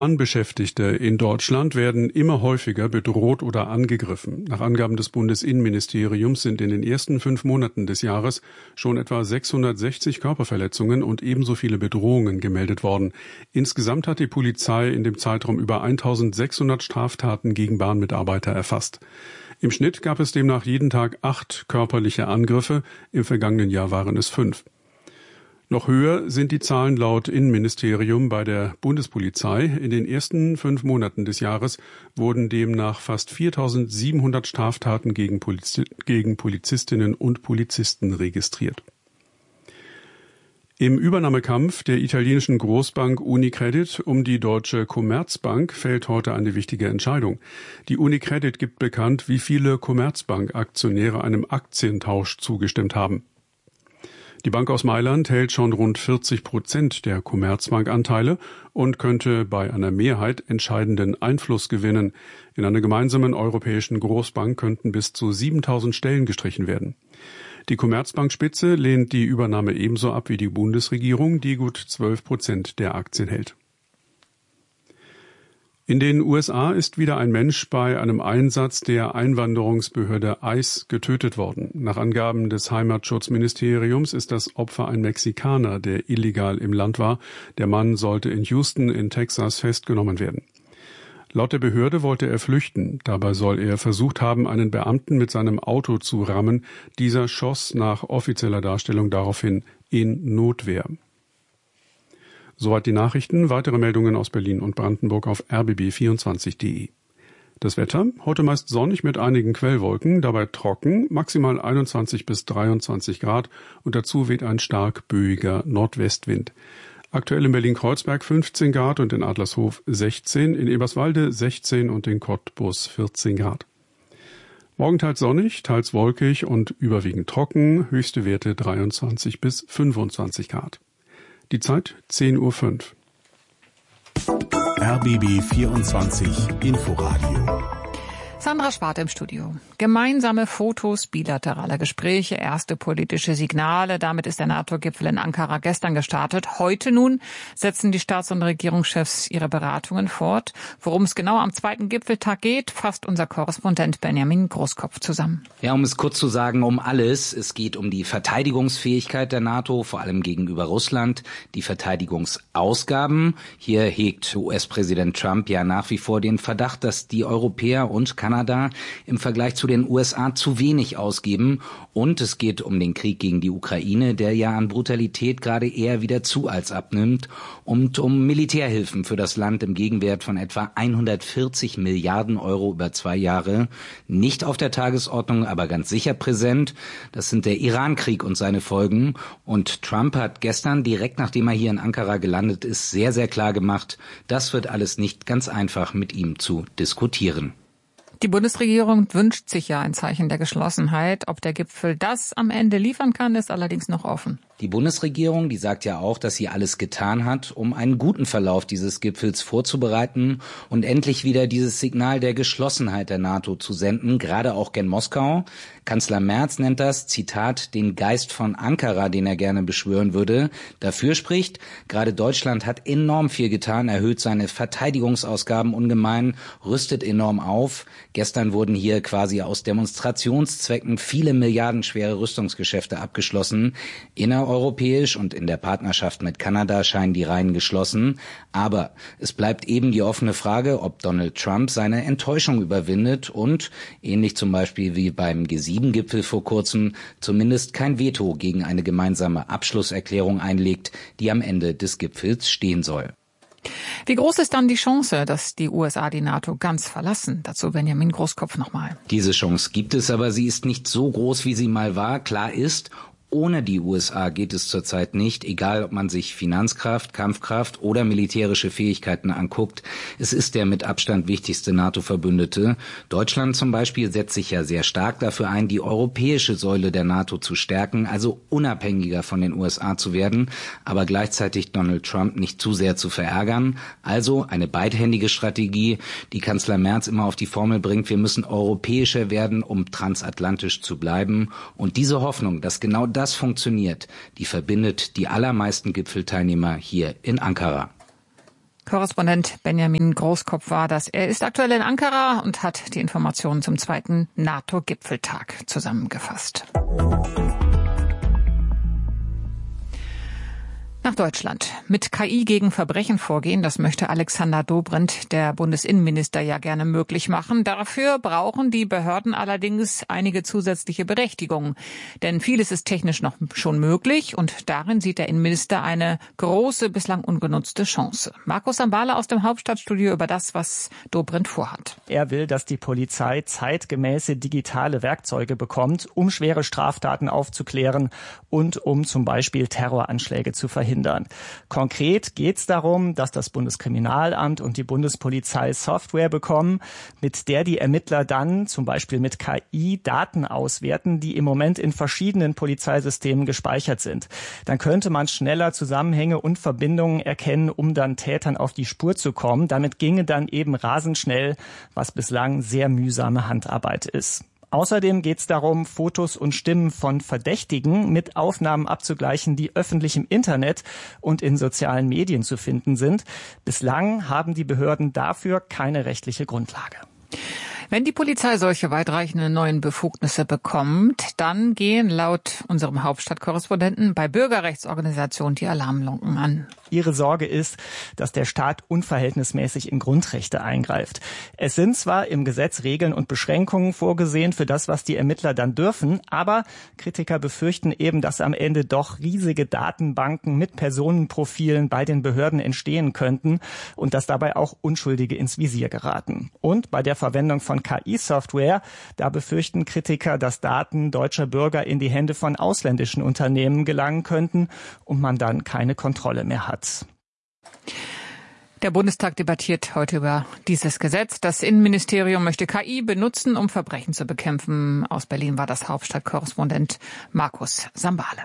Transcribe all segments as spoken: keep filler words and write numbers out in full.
Bahnbeschäftigte in Deutschland werden immer häufiger bedroht oder angegriffen. Nach Angaben des Bundesinnenministeriums sind in den ersten fünf Monaten des Jahres schon etwa sechshundertsechzig Körperverletzungen und ebenso viele Bedrohungen gemeldet worden. Insgesamt hat die Polizei in dem Zeitraum über eintausendsechshundert Straftaten gegen Bahnmitarbeiter erfasst. Im Schnitt gab es demnach jeden Tag acht körperliche Angriffe, im vergangenen Jahr waren es fünf. Noch höher sind die Zahlen laut Innenministerium bei der Bundespolizei. In den ersten fünf Monaten des Jahres wurden demnach fast viertausendsiebenhundert Straftaten gegen, Poliz- gegen Polizistinnen und Polizisten registriert. Im Übernahmekampf der italienischen Großbank Unicredit um die deutsche Commerzbank fällt heute eine wichtige Entscheidung. Die Unicredit gibt bekannt, wie viele Commerzbank-Aktionäre einem Aktientausch zugestimmt haben. Die Bank aus Mailand hält schon rund vierzig Prozent der Commerzbank-Anteile und könnte bei einer Mehrheit entscheidenden Einfluss gewinnen. In einer gemeinsamen europäischen Großbank könnten bis zu siebentausend Stellen gestrichen werden. Die Commerzbank-Spitze lehnt die Übernahme ebenso ab wie die Bundesregierung, die gut zwölf Prozent der Aktien hält. In den U S A ist wieder ein Mensch bei einem Einsatz der Einwanderungsbehörde ICE getötet worden. Nach Angaben des Heimatschutzministeriums ist das Opfer ein Mexikaner, der illegal im Land war. Der Mann sollte in Houston in Texas festgenommen werden. Laut der Behörde wollte er flüchten. Dabei soll er versucht haben, einen Beamten mit seinem Auto zu rammen. Dieser schoss nach offizieller Darstellung daraufhin in Notwehr. Soweit die Nachrichten. Weitere Meldungen aus Berlin und Brandenburg auf r b b vierundzwanzig punkt d e. Das Wetter, heute meist sonnig mit einigen Quellwolken, dabei trocken, maximal einundzwanzig bis dreiundzwanzig Grad und dazu weht ein stark böiger Nordwestwind. Aktuell in Berlin-Kreuzberg fünfzehn Grad und in Adlershof sechzehn, in Eberswalde sechzehn und in Cottbus vierzehn Grad. Morgen teils sonnig, teils wolkig und überwiegend trocken, höchste Werte dreiundzwanzig bis fünfundzwanzig Grad. Die Zeit zehn Uhr fünf. R B B vierundzwanzig Inforadio. Sandra Schwarte im Studio. Gemeinsame Fotos, bilaterale Gespräche, erste politische Signale. Damit ist der NATO-Gipfel in Ankara gestern gestartet. Heute nun setzen die Staats- und Regierungschefs ihre Beratungen fort. Worum es genau am zweiten Gipfeltag geht, fasst unser Korrespondent Benjamin Großkopf zusammen. Ja, um es kurz zu sagen, um alles. Es geht um die Verteidigungsfähigkeit der NATO, vor allem gegenüber Russland, die Verteidigungsausgaben. Hier hegt U S-Präsident Trump ja nach wie vor den Verdacht, dass die Europäer und Kanada im Vergleich zu den U S A zu wenig ausgeben. Und es geht um den Krieg gegen die Ukraine, der ja an Brutalität gerade eher wieder zu als abnimmt. Und um Militärhilfen für das Land im Gegenwert von etwa hundertvierzig Milliarden Euro über zwei Jahre. Nicht auf der Tagesordnung, aber ganz sicher präsent. Das sind der Iran-Krieg und seine Folgen. Und Trump hat gestern, direkt nachdem er hier in Ankara gelandet ist, sehr, sehr klar gemacht, das wird alles nicht ganz einfach mit ihm zu diskutieren. Die Bundesregierung wünscht sich ja ein Zeichen der Geschlossenheit. Ob der Gipfel das am Ende liefern kann, ist allerdings noch offen. Die Bundesregierung, die sagt ja auch, dass sie alles getan hat, um einen guten Verlauf dieses Gipfels vorzubereiten und endlich wieder dieses Signal der Geschlossenheit der NATO zu senden, gerade auch gen Moskau. Kanzler Merz nennt das, Zitat, den Geist von Ankara, den er gerne beschwören würde. Dafür spricht, gerade Deutschland hat enorm viel getan, erhöht seine Verteidigungsausgaben ungemein, rüstet enorm auf. Gestern wurden hier quasi aus Demonstrationszwecken viele milliardenschwere Rüstungsgeschäfte abgeschlossen. Innereuropäisch und in der Partnerschaft mit Kanada scheinen die Reihen geschlossen. Aber es bleibt eben die offene Frage, ob Donald Trump seine Enttäuschung überwindet und, ähnlich zum Beispiel wie beim G sieben Gipfel vor kurzem, zumindest kein Veto gegen eine gemeinsame Abschlusserklärung einlegt, die am Ende des Gipfels stehen soll. Wie groß ist dann die Chance, dass die U S A die NATO ganz verlassen? Dazu Benjamin Großkopf nochmal. Diese Chance gibt es, aber sie ist nicht so groß, wie sie mal war. Klar ist, ohne die U S A geht es zurzeit nicht, egal ob man sich Finanzkraft, Kampfkraft oder militärische Fähigkeiten anguckt. Es ist der mit Abstand wichtigste NATO-Verbündete. Deutschland zum Beispiel setzt sich ja sehr stark dafür ein, die europäische Säule der NATO zu stärken, also unabhängiger von den U S A zu werden, aber gleichzeitig Donald Trump nicht zu sehr zu verärgern. Also eine beidhändige Strategie, die Kanzler Merz immer auf die Formel bringt, wir müssen europäischer werden, um transatlantisch zu bleiben. Und diese Hoffnung, dass genau das das funktioniert, die verbindet die allermeisten Gipfelteilnehmer hier in Ankara. Korrespondent Benjamin Großkopf war das. Er ist aktuell in Ankara und hat die Informationen zum zweiten NATO-Gipfeltag zusammengefasst. Nach Deutschland. Mit K I gegen Verbrechen vorgehen, das möchte Alexander Dobrindt, der Bundesinnenminister, ja gerne möglich machen. Dafür brauchen die Behörden allerdings einige zusätzliche Berechtigungen. Denn vieles ist technisch noch schon möglich und darin sieht der Innenminister eine große, bislang ungenutzte Chance. Markus Sambale aus dem Hauptstadtstudio über das, was Dobrindt vorhat. Er will, dass die Polizei zeitgemäße digitale Werkzeuge bekommt, um schwere Straftaten aufzuklären und um zum Beispiel Terroranschläge zu verhindern. Konkret geht es darum, dass das Bundeskriminalamt und die Bundespolizei Software bekommen, mit der die Ermittler dann zum Beispiel mit K I Daten auswerten, die im Moment in verschiedenen Polizeisystemen gespeichert sind. Dann könnte man schneller Zusammenhänge und Verbindungen erkennen, um dann Tätern auf die Spur zu kommen. Damit ginge dann eben rasend schnell, was bislang sehr mühsame Handarbeit ist. Außerdem geht es darum, Fotos und Stimmen von Verdächtigen mit Aufnahmen abzugleichen, die öffentlich im Internet und in sozialen Medien zu finden sind. Bislang haben die Behörden dafür keine rechtliche Grundlage. Wenn die Polizei solche weitreichenden neuen Befugnisse bekommt, dann gehen laut unserem Hauptstadtkorrespondenten bei Bürgerrechtsorganisationen die Alarmglocken an. Ihre Sorge ist, dass der Staat unverhältnismäßig in Grundrechte eingreift. Es sind zwar im Gesetz Regeln und Beschränkungen vorgesehen für das, was die Ermittler dann dürfen, aber Kritiker befürchten eben, dass am Ende doch riesige Datenbanken mit Personenprofilen bei den Behörden entstehen könnten und dass dabei auch Unschuldige ins Visier geraten. Und bei der Verwendung von K I-Software, da befürchten Kritiker, dass Daten deutscher Bürger in die Hände von ausländischen Unternehmen gelangen könnten und man dann keine Kontrolle mehr hat. Der Bundestag debattiert heute über dieses Gesetz. Das Innenministerium möchte K I benutzen, um Verbrechen zu bekämpfen. Aus Berlin war das Hauptstadtkorrespondent Markus Sambale.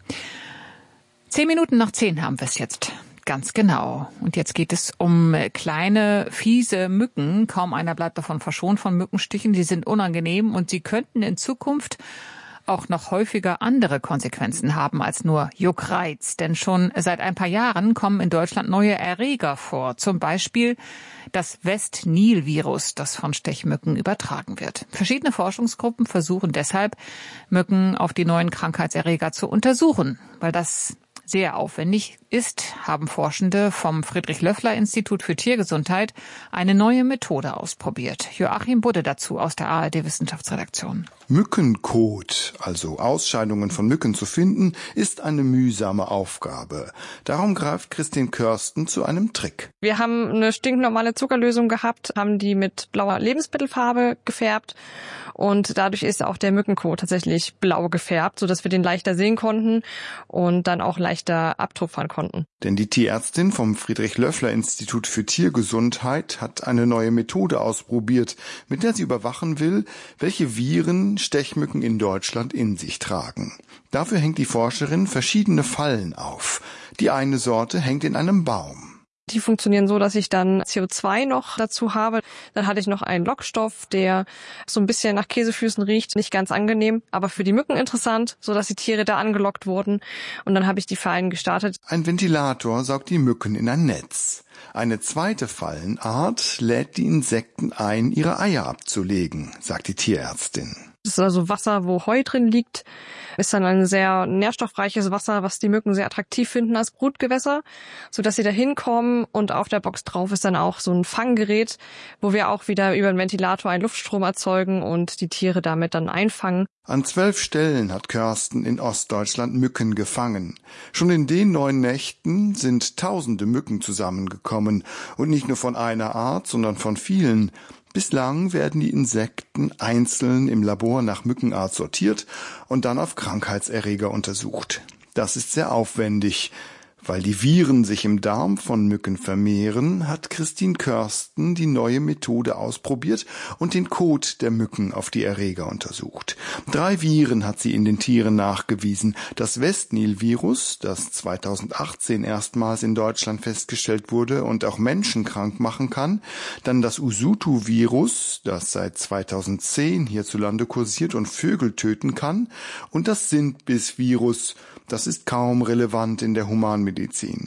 Zehn Minuten nach zehn haben wir es jetzt. Ganz genau. Und jetzt geht es um kleine, fiese Mücken. Kaum einer bleibt davon verschont von Mückenstichen. Die sind unangenehm und sie könnten in Zukunft auch noch häufiger andere Konsequenzen haben als nur Juckreiz. Denn schon seit ein paar Jahren kommen in Deutschland neue Erreger vor. Zum Beispiel das West-Nil-Virus, das von Stechmücken übertragen wird. Verschiedene Forschungsgruppen versuchen deshalb, Mücken auf die neuen Krankheitserreger zu untersuchen, weil das sehr aufwendig ist, haben Forschende vom Friedrich-Löffler-Institut für Tiergesundheit eine neue Methode ausprobiert. Joachim Budde dazu aus der A R D-Wissenschaftsredaktion. Mückenkot, also Ausscheidungen von Mücken zu finden, ist eine mühsame Aufgabe. Darum greift Christine Körsten zu einem Trick. Wir haben eine stinknormale Zuckerlösung gehabt, haben die mit blauer Lebensmittelfarbe gefärbt und dadurch ist auch der Mückenkot tatsächlich blau gefärbt, sodass wir den leichter sehen konnten und dann auch leichter abtupfern konnten. Denn die Tierärztin vom Friedrich-Löffler-Institut für Tiergesundheit hat eine neue Methode ausprobiert, mit der sie überwachen will, welche Viren Stechmücken in Deutschland in sich tragen. Dafür hängt die Forscherin verschiedene Fallen auf. Die eine Sorte hängt in einem Baum. Die funktionieren so, dass ich dann C O zwei noch dazu habe. Dann hatte ich noch einen Lockstoff, der so ein bisschen nach Käsefüßen riecht. Nicht ganz angenehm, aber für die Mücken interessant, so dass die Tiere da angelockt wurden. Und dann habe ich die Fallen gestartet. Ein Ventilator saugt die Mücken in ein Netz. Eine zweite Fallenart lädt die Insekten ein, ihre Eier abzulegen, sagt die Tierärztin. Das ist also Wasser, wo Heu drin liegt. Ist dann ein sehr nährstoffreiches Wasser, was die Mücken sehr attraktiv finden als Brutgewässer, sodass sie da hinkommen. Und auf der Box drauf ist dann auch so ein Fanggerät, wo wir auch wieder über den Ventilator einen Luftstrom erzeugen und die Tiere damit dann einfangen. An zwölf Stellen hat Körsten in Ostdeutschland Mücken gefangen. Schon in den neun Nächten sind tausende Mücken zusammengekommen. Und nicht nur von einer Art, sondern von vielen. Bislang werden die Insekten einzeln im Labor nach Mückenart sortiert und dann auf Krankheitserreger untersucht. Das ist sehr aufwendig. Weil die Viren sich im Darm von Mücken vermehren, hat Christine Körsten die neue Methode ausprobiert und den Kot der Mücken auf die Erreger untersucht. Drei Viren hat sie in den Tieren nachgewiesen. Das West-Nil-Virus, das zweitausendachtzehn erstmals in Deutschland festgestellt wurde und auch Menschen krank machen kann. Dann das Usutu-Virus, das seit zweitausendzehn hierzulande kursiert und Vögel töten kann. Und das Sindbis-Virus, das ist kaum relevant in der Humanmedizin.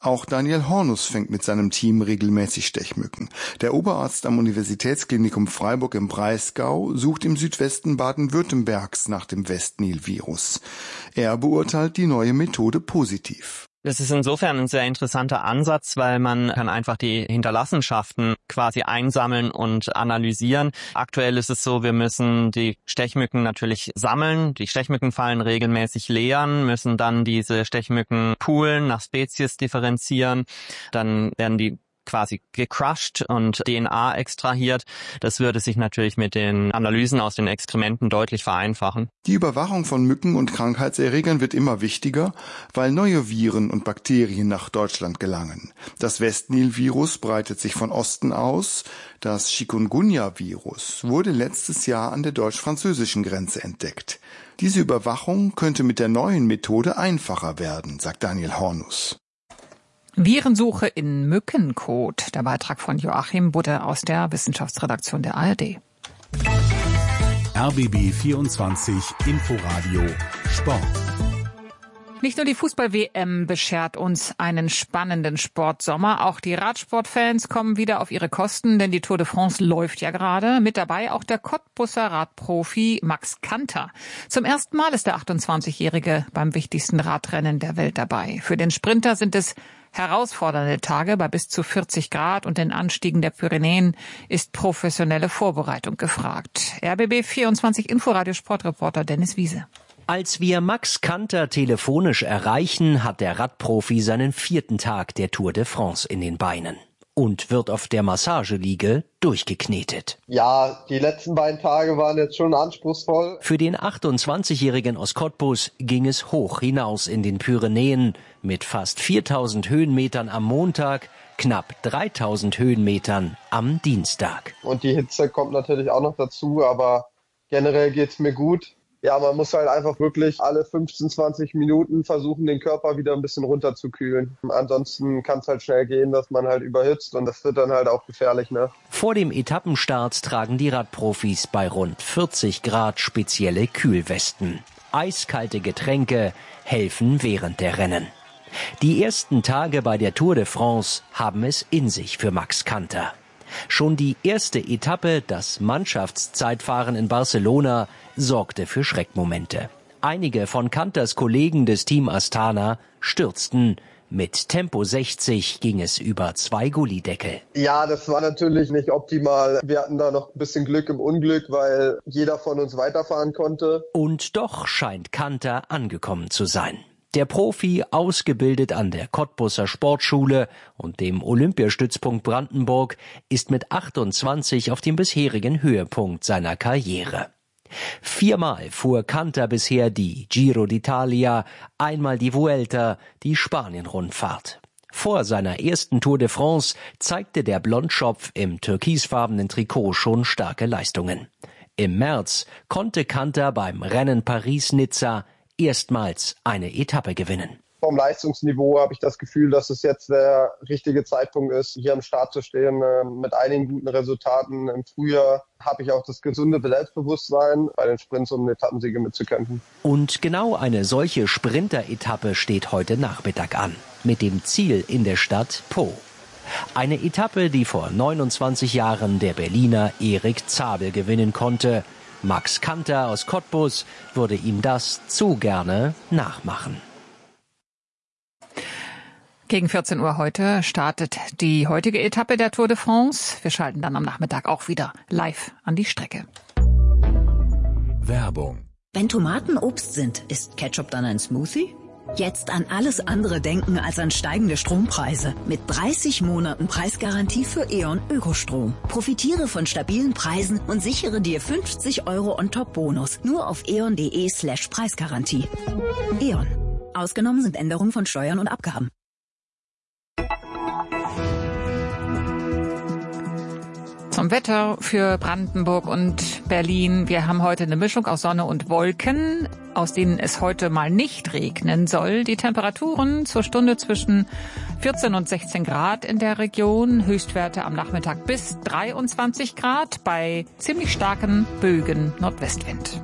Auch Daniel Hornus fängt mit seinem Team regelmäßig Stechmücken. Der Oberarzt am Universitätsklinikum Freiburg im Breisgau sucht im Südwesten Baden-Württembergs nach dem Westnil-Virus. Er beurteilt die neue Methode positiv. Das ist insofern ein sehr interessanter Ansatz, weil man kann einfach die Hinterlassenschaften quasi einsammeln und analysieren. Aktuell ist es so, wir müssen die Stechmücken natürlich sammeln. Die Stechmückenfallen regelmäßig leeren, müssen dann diese Stechmücken poolen, nach Spezies differenzieren. Dann werden die quasi gecrushed und D N A extrahiert. Das würde sich natürlich mit den Analysen aus den Exkrementen deutlich vereinfachen. Die Überwachung von Mücken und Krankheitserregern wird immer wichtiger, weil neue Viren und Bakterien nach Deutschland gelangen. Das Westnil-Virus breitet sich von Osten aus. Das Chikungunya-Virus wurde letztes Jahr an der deutsch-französischen Grenze entdeckt. Diese Überwachung könnte mit der neuen Methode einfacher werden, sagt Daniel Hornus. Virensuche in Mückenkot. Der Beitrag von Joachim Budde aus der Wissenschaftsredaktion der A R D. R B B vierundzwanzig Inforadio Sport. Nicht nur die Fußball-W M beschert uns einen spannenden Sportsommer, auch die Radsportfans kommen wieder auf ihre Kosten, denn die Tour de France läuft ja gerade. Mit dabei auch der Cottbusser Radprofi Max Kanter. Zum ersten Mal ist der achtundzwanzigjährige beim wichtigsten Radrennen der Welt dabei. Für den Sprinter sind es herausfordernde Tage bei bis zu vierzig Grad und den Anstiegen der Pyrenäen ist professionelle Vorbereitung gefragt. R B B vierundzwanzig Inforadio Sportreporter Dennis Wiese. Als wir Max Kanter telefonisch erreichen, hat der Radprofi seinen vierten Tag der Tour de France in den Beinen und wird auf der Massageliege durchgeknetet. Ja, die letzten beiden Tage waren jetzt schon anspruchsvoll. Für den achtundzwanzigjährigen aus Cottbus ging es hoch hinaus in den Pyrenäen mit fast viertausend Höhenmetern am Montag, knapp dreitausend Höhenmetern am Dienstag. Und die Hitze kommt natürlich auch noch dazu, aber generell geht's mir gut. Ja, man muss halt einfach wirklich alle fünfzehn, zwanzig Minuten versuchen, den Körper wieder ein bisschen runterzukühlen. Ansonsten kann es halt schnell gehen, dass man halt überhitzt und das wird dann halt auch gefährlich, ne? Vor dem Etappenstart tragen die Radprofis bei rund vierzig Grad spezielle Kühlwesten. Eiskalte Getränke helfen während der Rennen. Die ersten Tage bei der Tour de France haben es in sich für Max Kanter. Schon die erste Etappe, das Mannschaftszeitfahren in Barcelona, sorgte für Schreckmomente. Einige von Kanters Kollegen des Team Astana stürzten. Mit Tempo sechzig ging es über zwei Gullideckel. Ja, das war natürlich nicht optimal. Wir hatten da noch ein bisschen Glück im Unglück, weil jeder von uns weiterfahren konnte. Und doch scheint Kanter angekommen zu sein. Der Profi, ausgebildet an der Cottbusser Sportschule und dem Olympiastützpunkt Brandenburg, ist mit achtundzwanzig auf dem bisherigen Höhepunkt seiner Karriere. Viermal fuhr Kanter bisher die Giro d'Italia, einmal die Vuelta, die Spanien-Rundfahrt. Vor seiner ersten Tour de France zeigte der Blondschopf im türkisfarbenen Trikot schon starke Leistungen. Im März konnte Kanter beim Rennen Paris-Nizza erstmals eine Etappe gewinnen. Vom Leistungsniveau habe ich das Gefühl, dass es jetzt der richtige Zeitpunkt ist, hier am Start zu stehen mit einigen guten Resultaten. Im Frühjahr habe ich auch das gesunde Selbstbewusstsein, bei den Sprints um Etappensiege mitzukämpfen. Und genau eine solche Sprinter-Etappe steht heute Nachmittag an, mit dem Ziel in der Stadt Po. Eine Etappe, die vor neunundzwanzig Jahren der Berliner Erik Zabel gewinnen konnte. Max Kanter aus Cottbus würde ihm das zu gerne nachmachen. Gegen vierzehn Uhr heute startet die heutige Etappe der Tour de France. Wir schalten dann am Nachmittag auch wieder live an die Strecke. Werbung. Wenn Tomaten Obst sind, ist Ketchup dann ein Smoothie? Jetzt an alles andere denken als an steigende Strompreise. Mit dreißig Monaten Preisgarantie für E.ON Ökostrom. Profitiere von stabilen Preisen und sichere dir fünfzig Euro On-Top-Bonus. Nur auf eon.de slash Preisgarantie. E.ON. Ausgenommen sind Änderungen von Steuern und Abgaben. Zum Wetter für Brandenburg und Berlin. Wir haben heute eine Mischung aus Sonne und Wolken, aus denen es heute mal nicht regnen soll. Die Temperaturen zur Stunde zwischen vierzehn und sechzehn Grad in der Region. Höchstwerte am Nachmittag bis dreiundzwanzig Grad bei ziemlich starken Bögen Nordwestwind.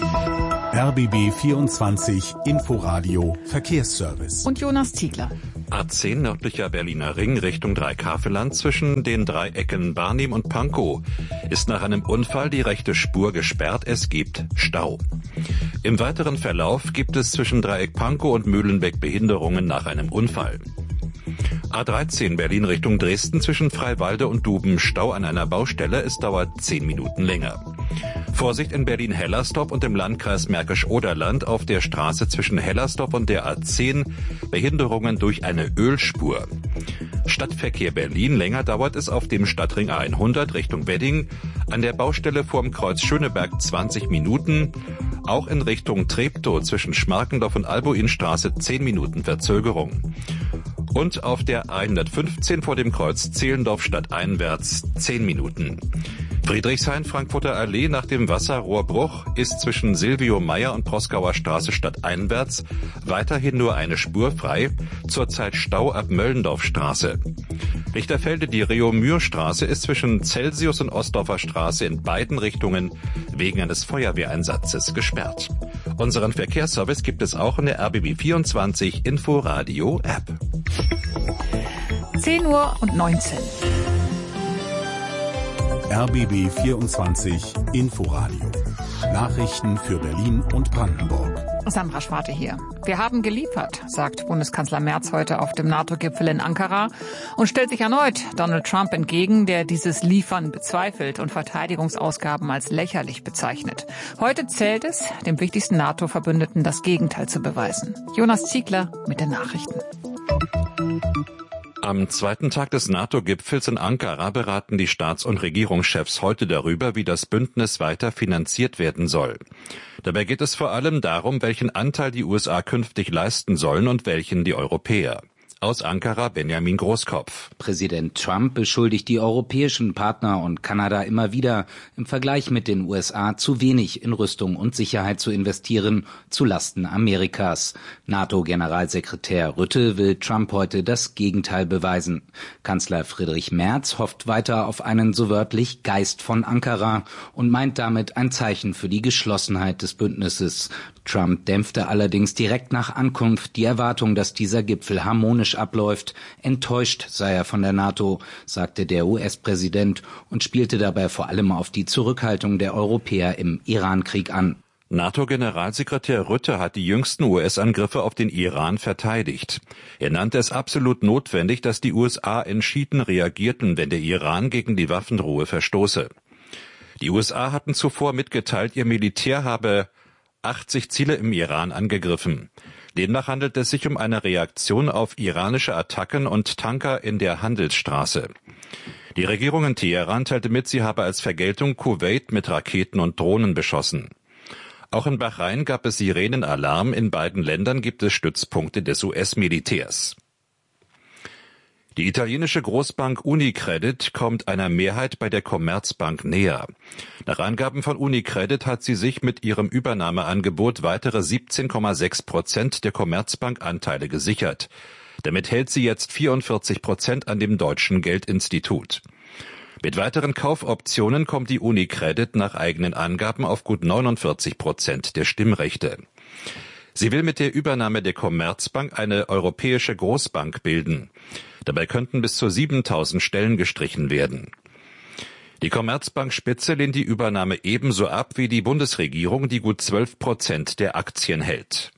R B B vierundzwanzig Inforadio Verkehrsservice. Und Jonas Ziegler. A zehn nördlicher Berliner Ring Richtung Dreikäferland zwischen den Dreiecken Barnim und Pankow ist nach einem Unfall die rechte Spur gesperrt. Es gibt Stau. Im weiteren Verlauf gibt es zwischen Dreieck Pankow und Mühlenbeck Behinderungen nach einem Unfall. A dreizehn Berlin Richtung Dresden zwischen Freiwalde und Duben Stau an einer Baustelle. Es dauert zehn Minuten länger. Vorsicht in Berlin-Hellersdorf und im Landkreis Märkisch-Oderland auf der Straße zwischen Hellersdorf und der A zehn. Behinderungen durch eine Ölspur. Stadtverkehr Berlin. Länger dauert es auf dem Stadtring A hundert Richtung Wedding. An der Baustelle vorm Kreuz Schöneberg zwanzig Minuten. Auch in Richtung Treptow zwischen Schmarkendorf und Albuinstraße zehn Minuten Verzögerung. Und auf der A hundertfünfzehn vor dem Kreuz Zehlendorf stadteinwärts zehn Minuten. Friedrichshain-Frankfurter Allee nach dem Wasserrohrbruch ist zwischen Silvio Meyer und Proskauer Straße stadteinwärts weiterhin nur eine Spur frei, zurzeit Stau ab Möllendorfstraße. Lichterfelde die Reaumur-Straße ist zwischen Celsius und Ostdorfer Straße in beiden Richtungen wegen eines Feuerwehreinsatzes gesperrt. Unseren Verkehrsservice gibt es auch in der R B B vierundzwanzig Inforadio App. zehn Uhr und neunzehn. R B B vierundzwanzig Inforadio. Nachrichten für Berlin und Brandenburg. Sandra Schwarte hier. Wir haben geliefert, sagt Bundeskanzler Merz heute auf dem NATO-Gipfel in Ankara und stellt sich erneut Donald Trump entgegen, der dieses Liefern bezweifelt und Verteidigungsausgaben als lächerlich bezeichnet. Heute zählt es, dem wichtigsten NATO-Verbündeten das Gegenteil zu beweisen. Jonas Ziegler mit den Nachrichten. Am zweiten Tag des NATO-Gipfels in Ankara beraten die Staats- und Regierungschefs heute darüber, wie das Bündnis weiter finanziert werden soll. Dabei geht es vor allem darum, welchen Anteil die U S A künftig leisten sollen und welchen die Europäer. Aus Ankara Benjamin Großkopf. Präsident Trump beschuldigt die europäischen Partner und Kanada immer wieder, im Vergleich mit den U S A zu wenig in Rüstung und Sicherheit zu investieren, zu Lasten Amerikas. NATO-Generalsekretär Rutte will Trump heute das Gegenteil beweisen. Kanzler Friedrich Merz hofft weiter auf einen so wörtlich Geist von Ankara und meint damit ein Zeichen für die Geschlossenheit des Bündnisses. Trump dämpfte allerdings direkt nach Ankunft die Erwartung, dass dieser Gipfel harmonisch abläuft. Enttäuscht sei er von der NATO, sagte der U S-Präsident und spielte dabei vor allem auf die Zurückhaltung der Europäer im Iran-Krieg an. NATO-Generalsekretär Rutte hat die jüngsten U S-Angriffe auf den Iran verteidigt. Er nannte es absolut notwendig, dass die U S A entschieden reagierten, wenn der Iran gegen die Waffenruhe verstoße. Die U S A hatten zuvor mitgeteilt, ihr Militär habe achtzig Ziele im Iran angegriffen. Demnach handelt es sich um eine Reaktion auf iranische Attacken und Tanker in der Handelsstraße. Die Regierung in Teheran teilte mit, sie habe als Vergeltung Kuwait mit Raketen und Drohnen beschossen. Auch in Bahrain gab es Sirenenalarm. In beiden Ländern gibt es Stützpunkte des U S-Militärs. Die italienische Großbank Unicredit kommt einer Mehrheit bei der Commerzbank näher. Nach Angaben von Unicredit hat sie sich mit ihrem Übernahmeangebot weitere siebzehn Komma sechs Prozent der Commerzbank-Anteile gesichert. Damit hält sie jetzt vierundvierzig Prozent an dem deutschen Geldinstitut. Mit weiteren Kaufoptionen kommt die Unicredit nach eigenen Angaben auf gut neunundvierzig Prozent der Stimmrechte. Sie will mit der Übernahme der Commerzbank eine europäische Großbank bilden. Dabei könnten bis zu siebentausend Stellen gestrichen werden. Die Commerzbank-Spitze lehnt die Übernahme ebenso ab wie die Bundesregierung, die gut zwölf Prozent der Aktien hält.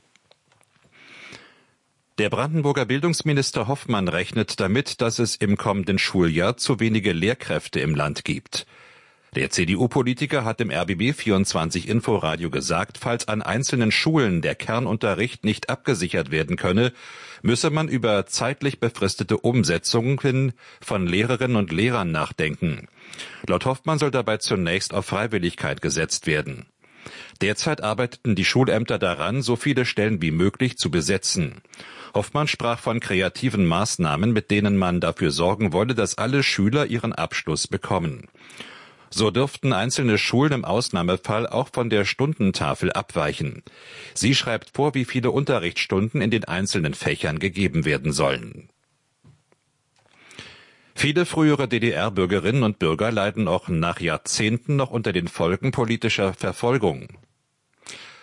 Der Brandenburger Bildungsminister Hoffmann rechnet damit, dass es im kommenden Schuljahr zu wenige Lehrkräfte im Land gibt. Der C D U-Politiker hat im R B B vierundzwanzig Inforadio gesagt, falls an einzelnen Schulen der Kernunterricht nicht abgesichert werden könne, müsse man über zeitlich befristete Umsetzungen von Lehrerinnen und Lehrern nachdenken. Laut Hoffmann soll dabei zunächst auf Freiwilligkeit gesetzt werden. Derzeit arbeiteten die Schulämter daran, so viele Stellen wie möglich zu besetzen. Hoffmann sprach von kreativen Maßnahmen, mit denen man dafür sorgen wolle, dass alle Schüler ihren Abschluss bekommen. So dürften einzelne Schulen im Ausnahmefall auch von der Stundentafel abweichen. Sie schreibt vor, wie viele Unterrichtsstunden in den einzelnen Fächern gegeben werden sollen. Viele frühere D D R-Bürgerinnen und Bürger leiden auch nach Jahrzehnten noch unter den Folgen politischer Verfolgung.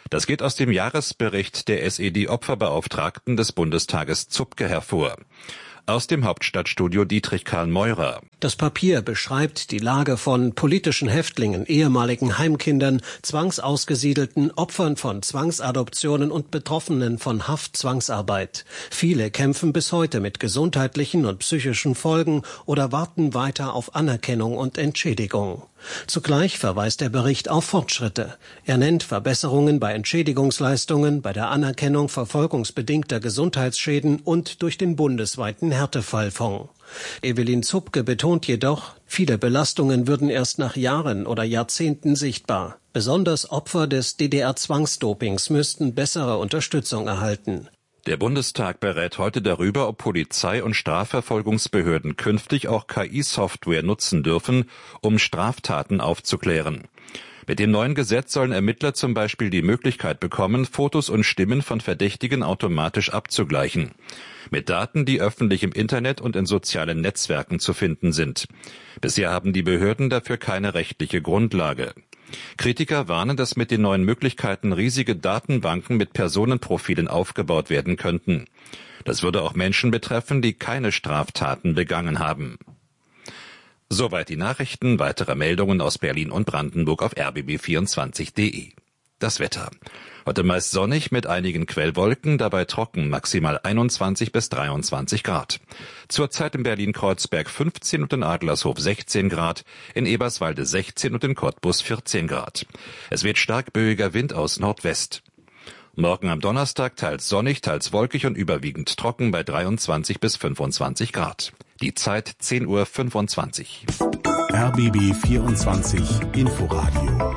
Das geht aus dem Jahresbericht der S E D-Opferbeauftragten des Bundestages Zupke hervor. Aus dem Hauptstadtstudio Dietrich Karl Meurer. Das Papier beschreibt die Lage von politischen Häftlingen, ehemaligen Heimkindern, zwangsausgesiedelten, Opfern von Zwangsadoptionen und Betroffenen von Haftzwangsarbeit. Viele kämpfen bis heute mit gesundheitlichen und psychischen Folgen oder warten weiter auf Anerkennung und Entschädigung. Zugleich verweist der Bericht auf Fortschritte. Er nennt Verbesserungen bei Entschädigungsleistungen, bei der Anerkennung verfolgungsbedingter Gesundheitsschäden und durch den bundesweiten Härtefallfonds. Evelyn Zupke betont jedoch, viele Belastungen würden erst nach Jahren oder Jahrzehnten sichtbar. Besonders Opfer des D D R-Zwangsdopings müssten bessere Unterstützung erhalten. Der Bundestag berät heute darüber, ob Polizei- und Strafverfolgungsbehörden künftig auch K I-Software nutzen dürfen, um Straftaten aufzuklären. Mit dem neuen Gesetz sollen Ermittler zum Beispiel die Möglichkeit bekommen, Fotos und Stimmen von Verdächtigen automatisch abzugleichen. Mit Daten, die öffentlich im Internet und in sozialen Netzwerken zu finden sind. Bisher haben die Behörden dafür keine rechtliche Grundlage. Kritiker warnen, dass mit den neuen Möglichkeiten riesige Datenbanken mit Personenprofilen aufgebaut werden könnten. Das würde auch Menschen betreffen, die keine Straftaten begangen haben. Soweit die Nachrichten. Weitere Meldungen aus Berlin und Brandenburg auf r b b vierundzwanzig punkt d e. Das Wetter. Heute meist sonnig mit einigen Quellwolken, dabei trocken, maximal einundzwanzig bis dreiundzwanzig Grad. Zurzeit in Berlin-Kreuzberg fünfzehn und in Adlershof sechzehn Grad, in Eberswalde sechzehn und in Cottbus vierzehn Grad. Es weht stark böiger Wind aus Nordwest. Morgen am Donnerstag teils sonnig, teils wolkig und überwiegend trocken bei dreiundzwanzig bis fünfundzwanzig Grad. Die Zeit zehn Uhr fünfundzwanzig. R B B vierundzwanzig Inforadio.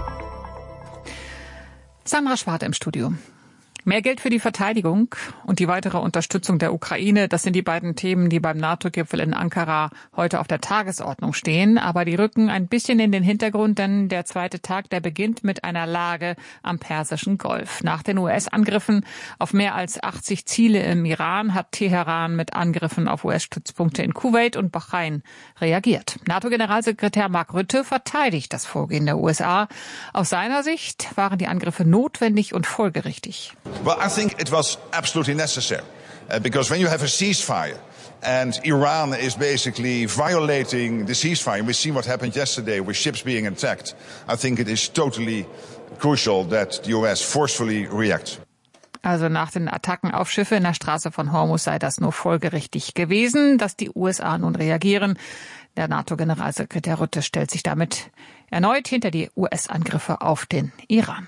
Sandra Schwarte im Studio. Mehr Geld für die Verteidigung und die weitere Unterstützung der Ukraine, das sind die beiden Themen, die beim NATO-Gipfel in Ankara heute auf der Tagesordnung stehen. Aber die rücken ein bisschen in den Hintergrund, denn der zweite Tag, der beginnt mit einer Lage am Persischen Golf. Nach den U S-Angriffen auf mehr als achtzig Ziele im Iran hat Teheran mit Angriffen auf U S-Stützpunkte in Kuwait und Bahrain reagiert. NATO-Generalsekretär Mark Rutte verteidigt das Vorgehen der U S A. Aus seiner Sicht waren die Angriffe notwendig und folgerichtig. Well, I think it was absolutely necessary, uh, because when you have a ceasefire and Iran is basically violating the ceasefire, we see what happened yesterday with ships being attacked, I think it is totally crucial that the U S forcefully reacts. Also nach den Attacken auf Schiffe in der Straße von Hormuz sei das nur folgerichtig gewesen, dass die U S A nun reagieren. Der NATO-Generalsekretär Rutte stellt sich damit erneut hinter die U S-Angriffe auf den Iran.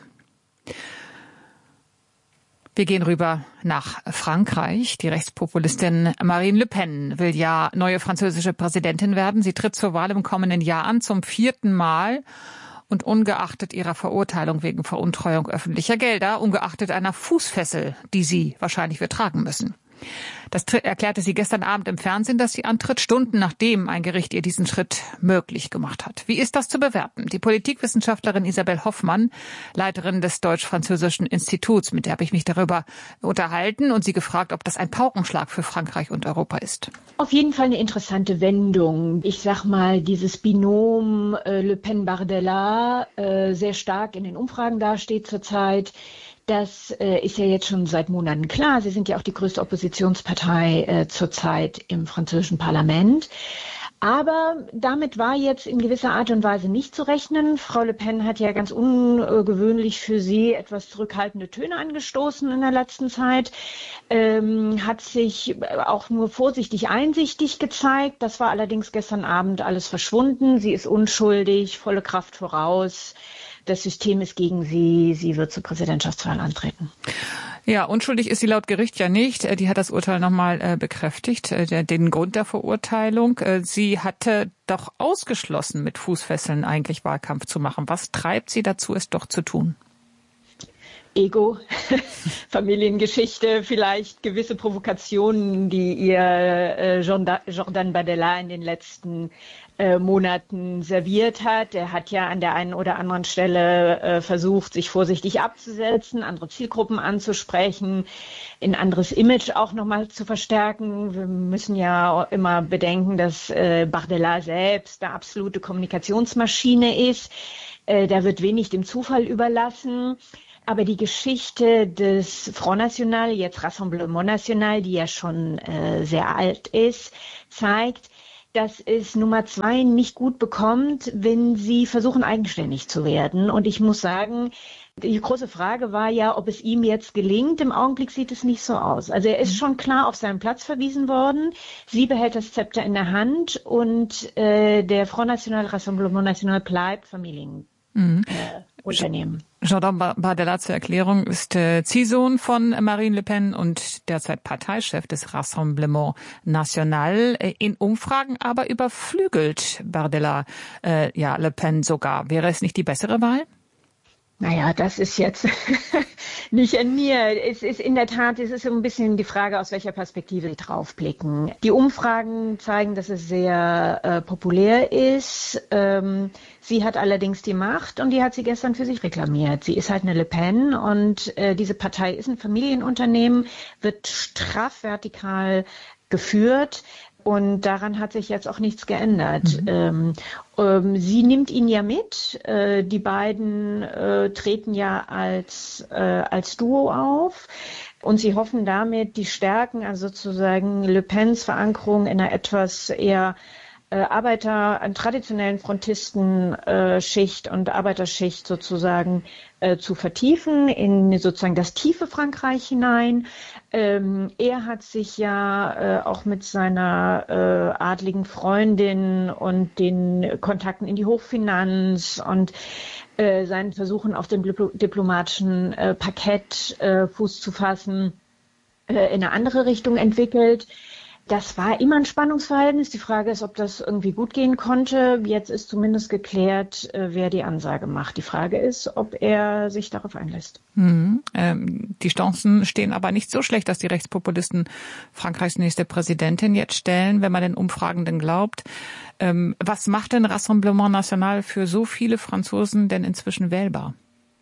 Wir gehen rüber nach Frankreich. Die Rechtspopulistin Marine Le Pen will ja neue französische Präsidentin werden. Sie tritt zur Wahl im kommenden Jahr an, zum vierten Mal. Und ungeachtet ihrer Verurteilung wegen Veruntreuung öffentlicher Gelder, ungeachtet einer Fußfessel, die sie wahrscheinlich wird tragen müssen. Das erklärte sie gestern Abend im Fernsehen, dass sie antritt, Stunden nachdem ein Gericht ihr diesen Schritt möglich gemacht hat. Wie ist das zu bewerten? Die Politikwissenschaftlerin Isabel Hoffmann, Leiterin des Deutsch-Französischen Instituts, mit der habe ich mich darüber unterhalten und sie gefragt, ob das ein Paukenschlag für Frankreich und Europa ist. Auf jeden Fall eine interessante Wendung. Ich sag mal, dieses Binom äh, Le Pen-Bardella äh, sehr stark in den Umfragen dasteht zurzeit. Das äh, ist ja jetzt schon seit Monaten klar. Sie sind ja auch die größte Oppositionspartei äh, zurzeit im französischen Parlament. Aber damit war jetzt in gewisser Art und Weise nicht zu rechnen. Frau Le Pen hat ja ganz ungewöhnlich für sie etwas zurückhaltende Töne angestoßen in der letzten Zeit, ähm, hat sich auch nur vorsichtig einsichtig gezeigt. Das war allerdings gestern Abend alles verschwunden. Sie ist unschuldig, volle Kraft voraus. Das System ist gegen sie. Sie wird zur Präsidentschaftswahl antreten. Ja, unschuldig ist sie laut Gericht ja nicht. Die hat das Urteil nochmal äh, bekräftigt, äh, den Grund der Verurteilung. Äh, sie hatte doch ausgeschlossen, mit Fußfesseln eigentlich Wahlkampf zu machen. Was treibt sie dazu, es doch zu tun? Ego, Familiengeschichte, vielleicht gewisse Provokationen, die ihr äh, Jordan Bardella in den letzten äh, Monaten serviert hat. Er hat ja an der einen oder anderen Stelle äh, versucht, sich vorsichtig abzusetzen, andere Zielgruppen anzusprechen, ein anderes Image auch nochmal zu verstärken. Wir müssen ja immer bedenken, dass äh, Bardella selbst eine absolute Kommunikationsmaschine ist. Äh, da wird wenig dem Zufall überlassen. Aber die Geschichte des Front National, jetzt Rassemblement National, die ja schon äh, sehr alt ist, zeigt, dass es Nummer zwei nicht gut bekommt, wenn sie versuchen, eigenständig zu werden. Und ich muss sagen, die große Frage war ja, ob es ihm jetzt gelingt. Im Augenblick sieht es nicht so aus. Also er ist schon klar auf seinen Platz verwiesen worden. Sie behält das Zepter in der Hand und äh, der Front National, Rassemblement National bleibt Familienunternehmen. Mhm. Äh, Jordan Bardella zur Erklärung ist äh, Ziehsohn von Marine Le Pen und derzeit Parteichef des Rassemblement National. Äh, in Umfragen aber überflügelt Bardella äh, ja Le Pen sogar. Wäre es nicht die bessere Wahl? Naja, das ist jetzt nicht an mir. Es ist in der Tat, es ist so ein bisschen die Frage, aus welcher Perspektive Sie draufblicken. Die Umfragen zeigen, dass es sehr äh, populär ist. Ähm, sie hat allerdings die Macht und die hat sie gestern für sich reklamiert. Sie ist halt eine Le Pen und äh, diese Partei ist ein Familienunternehmen, wird straff vertikal geführt. Und daran hat sich jetzt auch nichts geändert. Mhm. Ähm, ähm, sie nimmt ihn ja mit. Äh, die beiden äh, treten ja als, äh, als Duo auf. Und sie hoffen damit die Stärken, also sozusagen Le Pens Verankerung in einer etwas eher äh, Arbeiter, an traditionellen Frontisten-Schicht äh, und Arbeiterschicht sozusagen äh, zu vertiefen in sozusagen das tiefe Frankreich hinein. Ähm, er hat sich ja äh, auch mit seiner äh, adligen Freundin und den Kontakten in die Hochfinanz und äh, seinen Versuchen auf dem Dipl- diplomatischen äh, Parkett äh, Fuß zu fassen, äh, in eine andere Richtung entwickelt. Das war immer ein Spannungsverhältnis. Die Frage ist, ob das irgendwie gut gehen konnte. Jetzt ist zumindest geklärt, wer die Ansage macht. Die Frage ist, ob er sich darauf einlässt. Mhm. Ähm, die Chancen stehen aber nicht so schlecht, dass die Rechtspopulisten Frankreichs nächste Präsidentin jetzt stellen, wenn man den Umfragenden glaubt. Ähm, was macht denn Rassemblement National für so viele Franzosen denn inzwischen wählbar?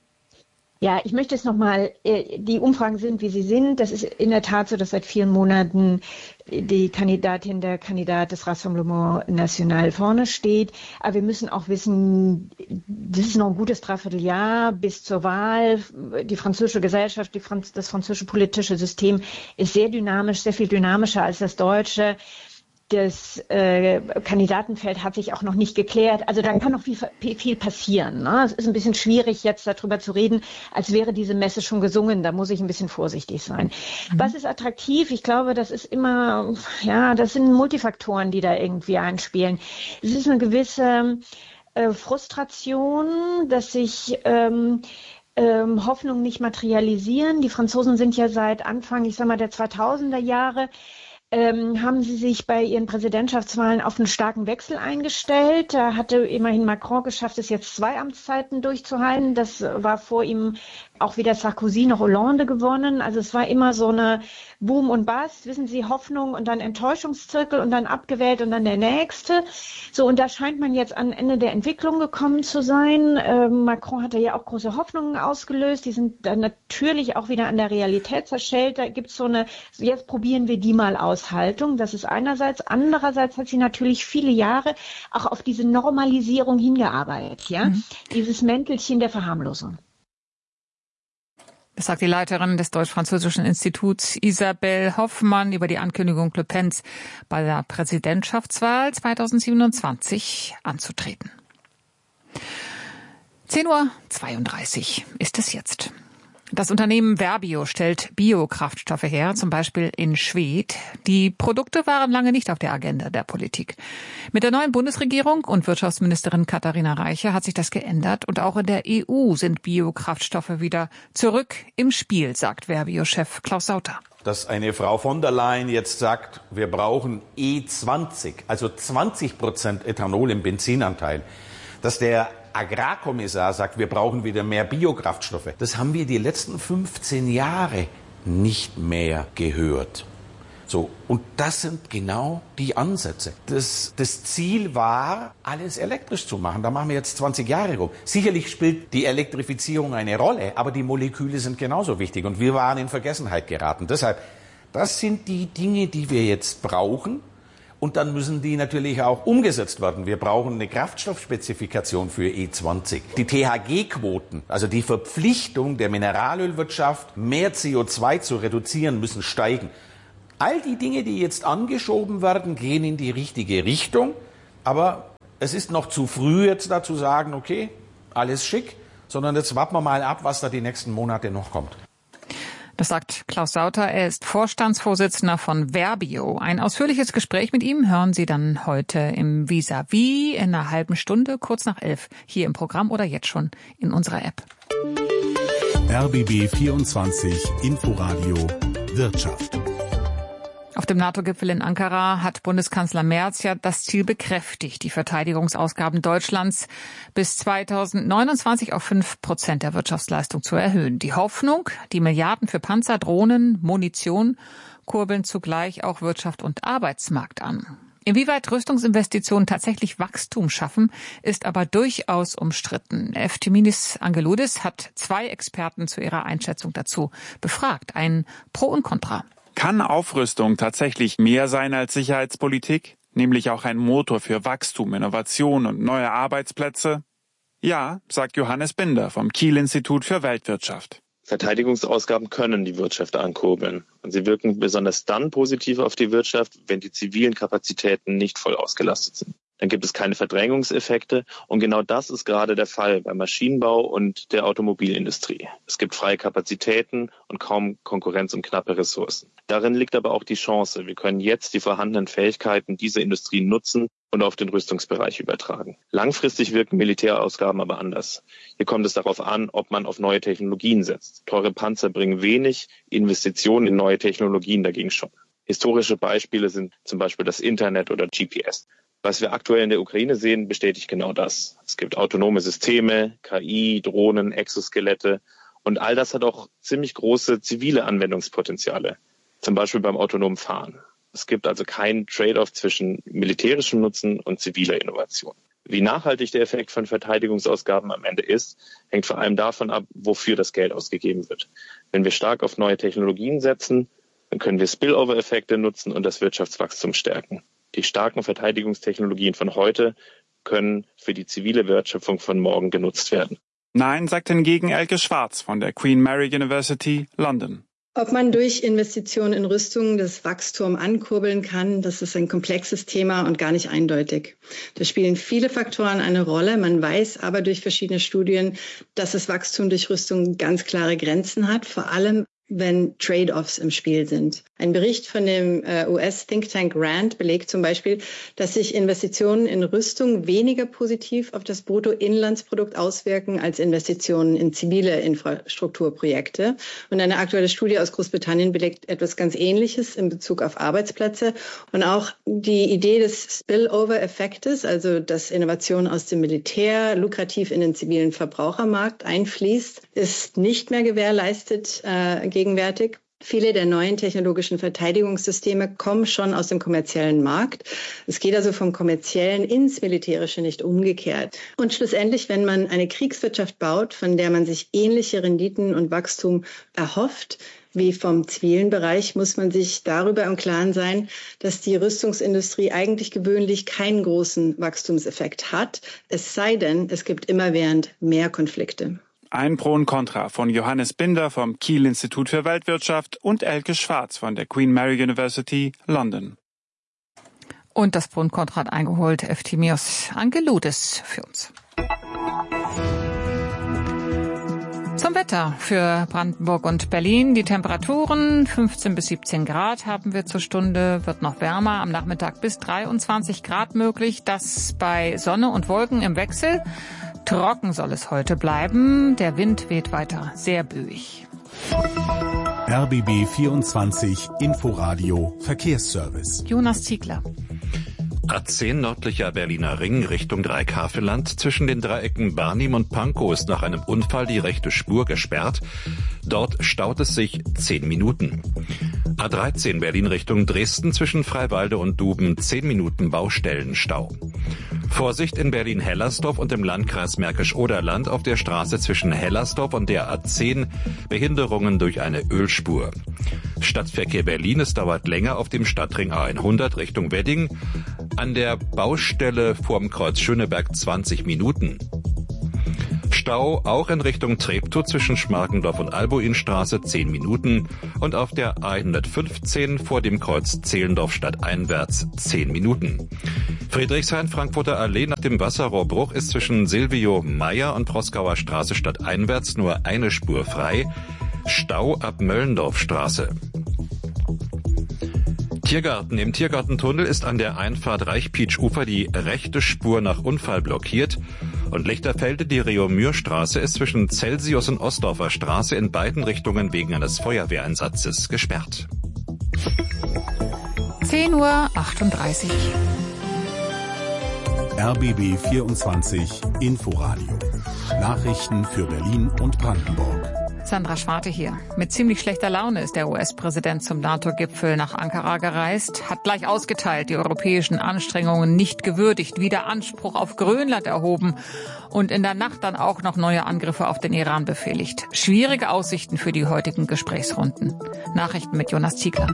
Ja, ich möchte es nochmal, die Umfragen sind, wie sie sind. Das ist in der Tat so, dass seit vielen Monaten die Kandidatin, der Kandidat des Rassemblement National vorne steht. Aber wir müssen auch wissen, das ist noch ein gutes Dreivierteljahr bis zur Wahl. Die französische Gesellschaft, die Franz- das französische politische System ist sehr dynamisch, sehr viel dynamischer als das deutsche. Das äh, Kandidatenfeld hat sich auch noch nicht geklärt. Also da kann noch viel, viel passieren. Ne? Es ist ein bisschen schwierig, jetzt darüber zu reden, als wäre diese Messe schon gesungen. Da muss ich ein bisschen vorsichtig sein. Mhm. Was ist attraktiv? Ich glaube, das ist immer, ja, das sind Multifaktoren, die da irgendwie einspielen. Es ist eine gewisse äh, Frustration, dass sich ähm, ähm, Hoffnungen nicht materialisieren. Die Franzosen sind ja seit Anfang, ich sag mal, der zweitausender Jahre Ähm, haben sie sich bei ihren Präsidentschaftswahlen auf einen starken Wechsel eingestellt. Da hatte immerhin Macron geschafft, es jetzt zwei Amtszeiten durchzuhalten. Das war vor ihm auch wieder Sarkozy noch Hollande gewonnen. Also es war immer so eine Boom und Bust, wissen Sie, Hoffnung und dann Enttäuschungszirkel und dann abgewählt und dann der nächste. So, und da scheint man jetzt am Ende der Entwicklung gekommen zu sein. Ähm, Macron hatte ja auch große Hoffnungen ausgelöst. Die sind dann natürlich auch wieder an der Realität zerschellt. Da gibt's so eine, jetzt probieren wir die mal aus. Haltung. Das ist einerseits. Andererseits hat sie natürlich viele Jahre auch auf diese Normalisierung hingearbeitet, ja, mhm. Dieses Mäntelchen der Verharmlosung. Das sagt die Leiterin des Deutsch-Französischen Instituts Isabelle Hoffmann über die Ankündigung Le Pens bei der Präsidentschaftswahl zweitausendsiebenundzwanzig anzutreten. zehn Uhr zweiunddreißig ist es jetzt. Das Unternehmen Verbio stellt Biokraftstoffe her, zum Beispiel in Schwedt. Die Produkte waren lange nicht auf der Agenda der Politik. Mit der neuen Bundesregierung und Wirtschaftsministerin Katharina Reiche hat sich das geändert und auch in der E U sind Biokraftstoffe wieder zurück im Spiel, sagt Verbio-Chef Klaus Sauter. Dass eine Frau von der Leyen jetzt sagt, wir brauchen E zwanzig, also zwanzig Prozent Ethanol im Benzinanteil, dass der Agrarkommissar sagt, wir brauchen wieder mehr Biokraftstoffe. Das haben wir die letzten fünfzehn Jahre nicht mehr gehört. So, und das sind genau die Ansätze. Das, das Ziel war, alles elektrisch zu machen. Da machen wir jetzt zwanzig Jahre rum. Sicherlich spielt die Elektrifizierung eine Rolle, aber die Moleküle sind genauso wichtig. Und wir waren in Vergessenheit geraten. Deshalb, das sind die Dinge, die wir jetzt brauchen. Und dann müssen die natürlich auch umgesetzt werden. Wir brauchen eine Kraftstoffspezifikation für E zwanzig. Die T H G-Quoten, also die Verpflichtung der Mineralölwirtschaft, mehr C O zwei zu reduzieren, müssen steigen. All die Dinge, die jetzt angeschoben werden, gehen in die richtige Richtung. Aber es ist noch zu früh, jetzt da zu sagen, okay, alles schick, sondern jetzt warten wir mal ab, was da die nächsten Monate noch kommt. Das sagt Klaus Sauter. Er ist Vorstandsvorsitzender von Verbio. Ein ausführliches Gespräch mit ihm hören Sie dann heute im Vis-à-vis in einer halben Stunde, kurz nach elf, hier im Programm oder jetzt schon in unserer App. R B B vierundzwanzig Inforadio Wirtschaft. Auf dem NATO-Gipfel in Ankara hat Bundeskanzler Merz ja das Ziel bekräftigt, die Verteidigungsausgaben Deutschlands bis zweitausendneunundzwanzig auf fünf Prozent der Wirtschaftsleistung zu erhöhen. Die Hoffnung, die Milliarden für Panzer, Drohnen, Munition kurbeln zugleich auch Wirtschaft und Arbeitsmarkt an. Inwieweit Rüstungsinvestitionen tatsächlich Wachstum schaffen, ist aber durchaus umstritten. Efthymios Angeloudis hat zwei Experten zu ihrer Einschätzung dazu befragt. Ein Pro und Contra. Kann Aufrüstung tatsächlich mehr sein als Sicherheitspolitik, nämlich auch ein Motor für Wachstum, Innovation und neue Arbeitsplätze? Ja, sagt Johannes Binder vom Kiel-Institut für Weltwirtschaft. Verteidigungsausgaben können die Wirtschaft ankurbeln. Und sie wirken besonders dann positiv auf die Wirtschaft, wenn die zivilen Kapazitäten nicht voll ausgelastet sind. Dann gibt es keine Verdrängungseffekte. Und genau das ist gerade der Fall beim Maschinenbau und der Automobilindustrie. Es gibt freie Kapazitäten und kaum Konkurrenz um knappe Ressourcen. Darin liegt aber auch die Chance. Wir können jetzt die vorhandenen Fähigkeiten dieser Industrien nutzen und auf den Rüstungsbereich übertragen. Langfristig wirken Militärausgaben aber anders. Hier kommt es darauf an, ob man auf neue Technologien setzt. Teure Panzer bringen wenig, Investitionen in neue Technologien dagegen schon. Historische Beispiele sind zum Beispiel das Internet oder G P S. Was wir aktuell in der Ukraine sehen, bestätigt genau das. Es gibt autonome Systeme, K I, Drohnen, Exoskelette und all das hat auch ziemlich große zivile Anwendungspotenziale, zum Beispiel beim autonomen Fahren. Es gibt also keinen Trade-off zwischen militärischem Nutzen und ziviler Innovation. Wie nachhaltig der Effekt von Verteidigungsausgaben am Ende ist, hängt vor allem davon ab, wofür das Geld ausgegeben wird. Wenn wir stark auf neue Technologien setzen, dann können wir Spillover-Effekte nutzen und das Wirtschaftswachstum stärken. Die starken Verteidigungstechnologien von heute können für die zivile Wertschöpfung von morgen genutzt werden. Nein, sagt hingegen Elke Schwarz von der Queen Mary University, London. Ob man durch Investitionen in Rüstung das Wachstum ankurbeln kann, das ist ein komplexes Thema und gar nicht eindeutig. Da spielen viele Faktoren eine Rolle. Man weiß aber durch verschiedene Studien, dass das Wachstum durch Rüstung ganz klare Grenzen hat, vor allem wenn Trade-offs im Spiel sind. Ein Bericht von dem äh, U S-Think-Tank RAND belegt zum Beispiel, dass sich Investitionen in Rüstung weniger positiv auf das Bruttoinlandsprodukt auswirken als Investitionen in zivile Infrastrukturprojekte. Und eine aktuelle Studie aus Großbritannien belegt etwas ganz Ähnliches in Bezug auf Arbeitsplätze. Und auch die Idee des Spillover-Effektes, also dass Innovation aus dem Militär lukrativ in den zivilen Verbrauchermarkt einfließt, ist nicht mehr gewährleistet äh, gegenwärtig. Viele der neuen technologischen Verteidigungssysteme kommen schon aus dem kommerziellen Markt. Es geht also vom Kommerziellen ins Militärische, nicht umgekehrt. Und schlussendlich, wenn man eine Kriegswirtschaft baut, von der man sich ähnliche Renditen und Wachstum erhofft, wie vom zivilen Bereich, muss man sich darüber im Klaren sein, dass die Rüstungsindustrie eigentlich gewöhnlich keinen großen Wachstumseffekt hat, es sei denn, es gibt immerwährend mehr Konflikte. Ein Pro und Contra von Johannes Binder vom Kiel-Institut für Weltwirtschaft und Elke Schwarz von der Queen Mary University, London. Und das Pro und Contra hat eingeholt Efthymios Angeloudis für uns. Zum Wetter für Brandenburg und Berlin. Die Temperaturen fünfzehn bis siebzehn Grad haben wir zur Stunde, wird noch wärmer, am Nachmittag bis dreiundzwanzig Grad möglich. Das bei Sonne und Wolken im Wechsel. Trocken soll es heute bleiben. Der Wind weht weiter sehr böig. R B B vierundzwanzig Inforadio Verkehrsservice. Jonas Ziegler. A zehn nördlicher Berliner Ring Richtung Dreieckhaveland. Zwischen den Dreiecken Barnim und Pankow ist nach einem Unfall die rechte Spur gesperrt. Dort staut es sich zehn Minuten. A dreizehn Berlin Richtung Dresden zwischen Freiwalde und Duben zehn Minuten Baustellenstau. Vorsicht in Berlin-Hellersdorf und im Landkreis Märkisch-Oderland auf der Straße zwischen Hellersdorf und der A zehn Behinderungen durch eine Ölspur. Stadtverkehr Berlin, es dauert länger auf dem Stadtring A hundert Richtung Wedding. An der Baustelle vorm Kreuz Schöneberg zwanzig Minuten. Stau auch in Richtung Treptow zwischen Schmargendorf und Albuinstraße zehn Minuten und auf der A hundertfünfzehn vor dem Kreuz Zehlendorf stadteinwärts zehn Minuten. Friedrichshain-Frankfurter Allee nach dem Wasserrohrbruch ist zwischen Silvio Meyer und Proskauer Straße stadteinwärts nur eine Spur frei. Stau ab Möllendorfstraße. Tiergarten. Im Tiergartentunnel ist an der Einfahrt Reichpietsch-Ufer die rechte Spur nach Unfall blockiert. Und Lichterfelde, die Reaumur-Straße ist zwischen Celsius und Ostdorfer Straße in beiden Richtungen wegen eines Feuerwehreinsatzes gesperrt. zehn Uhr achtunddreißig. R B B vierundzwanzig Inforadio. Nachrichten für Berlin und Brandenburg. Sandra Schwarte hier. Mit ziemlich schlechter Laune ist der U S-Präsident zum NATO-Gipfel nach Ankara gereist, hat gleich ausgeteilt, die europäischen Anstrengungen nicht gewürdigt, wieder Anspruch auf Grönland erhoben und in der Nacht dann auch noch neue Angriffe auf den Iran befehligt. Schwierige Aussichten für die heutigen Gesprächsrunden. Nachrichten mit Jonas Ziegler.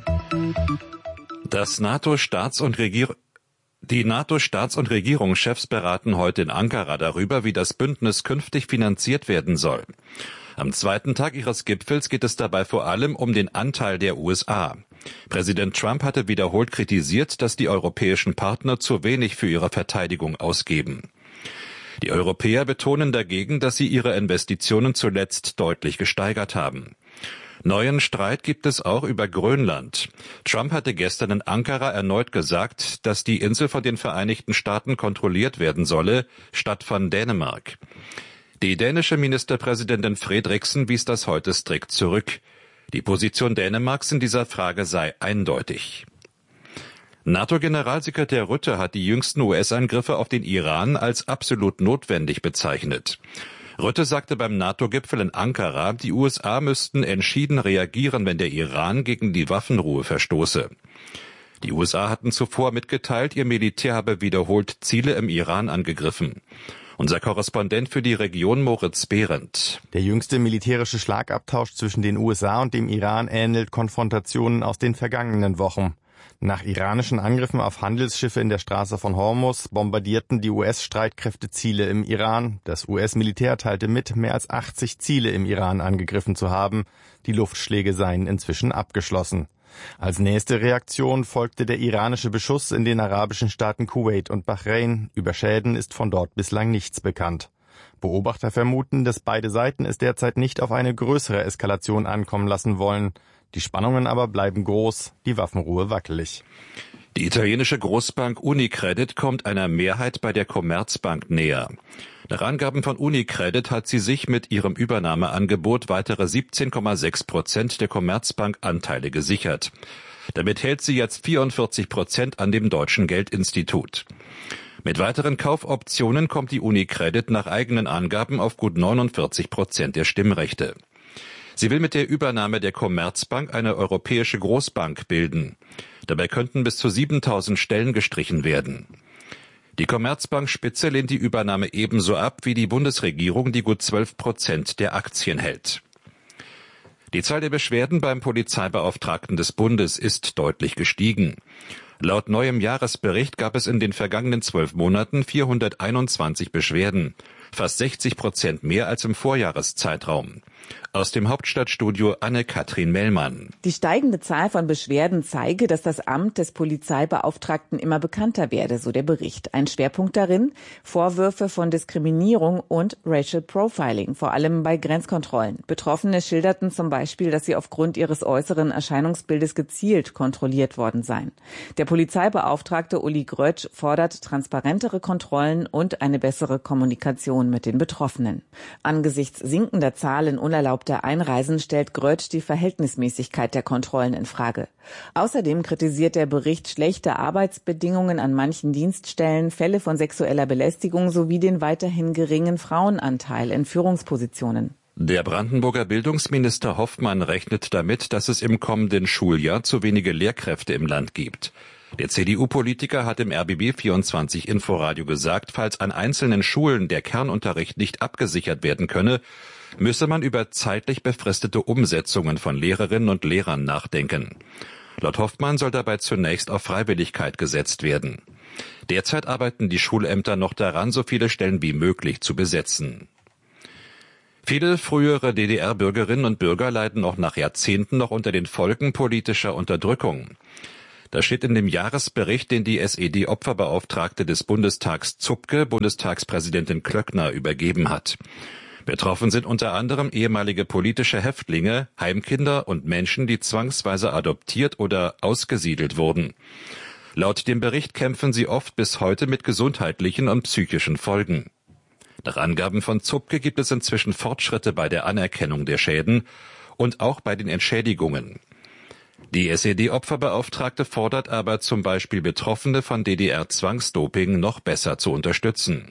Das NATO-Staats- und Regierung Die NATO-Staats- und Regierungschefs beraten heute in Ankara darüber, wie das Bündnis künftig finanziert werden soll. Am zweiten Tag ihres Gipfels geht es dabei vor allem um den Anteil der U S A. Präsident Trump hatte wiederholt kritisiert, dass die europäischen Partner zu wenig für ihre Verteidigung ausgeben. Die Europäer betonen dagegen, dass sie ihre Investitionen zuletzt deutlich gesteigert haben. Neuen Streit gibt es auch über Grönland. Trump hatte gestern in Ankara erneut gesagt, dass die Insel von den Vereinigten Staaten kontrolliert werden solle, statt von Dänemark. Die dänische Ministerpräsidentin Frederiksen wies das heute strikt zurück. Die Position Dänemarks in dieser Frage sei eindeutig. NATO-Generalsekretär Rutte hat die jüngsten U S-Angriffe auf den Iran als absolut notwendig bezeichnet. Rutte sagte beim NATO-Gipfel in Ankara, die U S A müssten entschieden reagieren, wenn der Iran gegen die Waffenruhe verstoße. Die U S A hatten zuvor mitgeteilt, ihr Militär habe wiederholt Ziele im Iran angegriffen. Unser Korrespondent für die Region Moritz Behrendt. Der jüngste militärische Schlagabtausch zwischen den U S A und dem Iran ähnelt Konfrontationen aus den vergangenen Wochen. Nach iranischen Angriffen auf Handelsschiffe in der Straße von Hormuz bombardierten die U S-Streitkräfte Ziele im Iran. Das U S-Militär teilte mit, mehr als achtzig Ziele im Iran angegriffen zu haben. Die Luftschläge seien inzwischen abgeschlossen. Als nächste Reaktion folgte der iranische Beschuss in den arabischen Staaten Kuwait und Bahrain. Über Schäden ist von dort bislang nichts bekannt. Beobachter vermuten, dass beide Seiten es derzeit nicht auf eine größere Eskalation ankommen lassen wollen. Die Spannungen aber bleiben groß, die Waffenruhe wackelig. Die italienische Großbank Unicredit kommt einer Mehrheit bei der Commerzbank näher. Nach Angaben von Unicredit hat sie sich mit ihrem Übernahmeangebot weitere siebzehn Komma sechs Prozent der Commerzbank Anteile gesichert. Damit hält sie jetzt vierundvierzig Prozent an dem Deutschen Geldinstitut. Mit weiteren Kaufoptionen kommt die Unicredit nach eigenen Angaben auf gut neunundvierzig Prozent der Stimmrechte. Sie will mit der Übernahme der Commerzbank eine europäische Großbank bilden. Dabei könnten bis zu siebentausend Stellen gestrichen werden. Die Commerzbank-Spitze lehnt die Übernahme ebenso ab wie die Bundesregierung, die gut zwölf Prozent der Aktien hält. Die Zahl der Beschwerden beim Polizeibeauftragten des Bundes ist deutlich gestiegen. Laut neuem Jahresbericht gab es in den vergangenen zwölf Monaten vierhunderteinundzwanzig Beschwerden, fast sechzig Prozent mehr als im Vorjahreszeitraum. Aus dem Hauptstadtstudio Anne-Kathrin Mellmann. Die steigende Zahl von Beschwerden zeige, dass das Amt des Polizeibeauftragten immer bekannter werde, so der Bericht. Ein Schwerpunkt darin: Vorwürfe von Diskriminierung und Racial Profiling, vor allem bei Grenzkontrollen. Betroffene schilderten zum Beispiel, dass sie aufgrund ihres äußeren Erscheinungsbildes gezielt kontrolliert worden seien. Der Polizeibeauftragte Uli Grötsch fordert transparentere Kontrollen und eine bessere Kommunikation mit den Betroffenen. Angesichts sinkender Zahlen unerlaubter Einreisen stellt Grötsch die Verhältnismäßigkeit der Kontrollen in Frage. Außerdem kritisiert der Bericht schlechte Arbeitsbedingungen an manchen Dienststellen, Fälle von sexueller Belästigung sowie den weiterhin geringen Frauenanteil in Führungspositionen. Der Brandenburger Bildungsminister Hoffmann rechnet damit, dass es im kommenden Schuljahr zu wenige Lehrkräfte im Land gibt. Der C D U-Politiker hat im R B B vierundzwanzig Inforadio gesagt, falls an einzelnen Schulen der Kernunterricht nicht abgesichert werden könne, müsse man über zeitlich befristete Umsetzungen von Lehrerinnen und Lehrern nachdenken. Laut Hoffmann soll dabei zunächst auf Freiwilligkeit gesetzt werden. Derzeit arbeiten die Schulämter noch daran, so viele Stellen wie möglich zu besetzen. Viele frühere D D R-Bürgerinnen und Bürger leiden auch nach Jahrzehnten noch unter den Folgen politischer Unterdrückung. Das steht in dem Jahresbericht, den die S E D-Opferbeauftragte des Bundestags Zupke Bundestagspräsidentin Klöckner übergeben hat. Betroffen sind unter anderem ehemalige politische Häftlinge, Heimkinder und Menschen, die zwangsweise adoptiert oder ausgesiedelt wurden. Laut dem Bericht kämpfen sie oft bis heute mit gesundheitlichen und psychischen Folgen. Nach Angaben von Zupke gibt es inzwischen Fortschritte bei der Anerkennung der Schäden und auch bei den Entschädigungen. Die S E D-Opferbeauftragte fordert aber zum Beispiel Betroffene von D D R-Zwangsdoping noch besser zu unterstützen.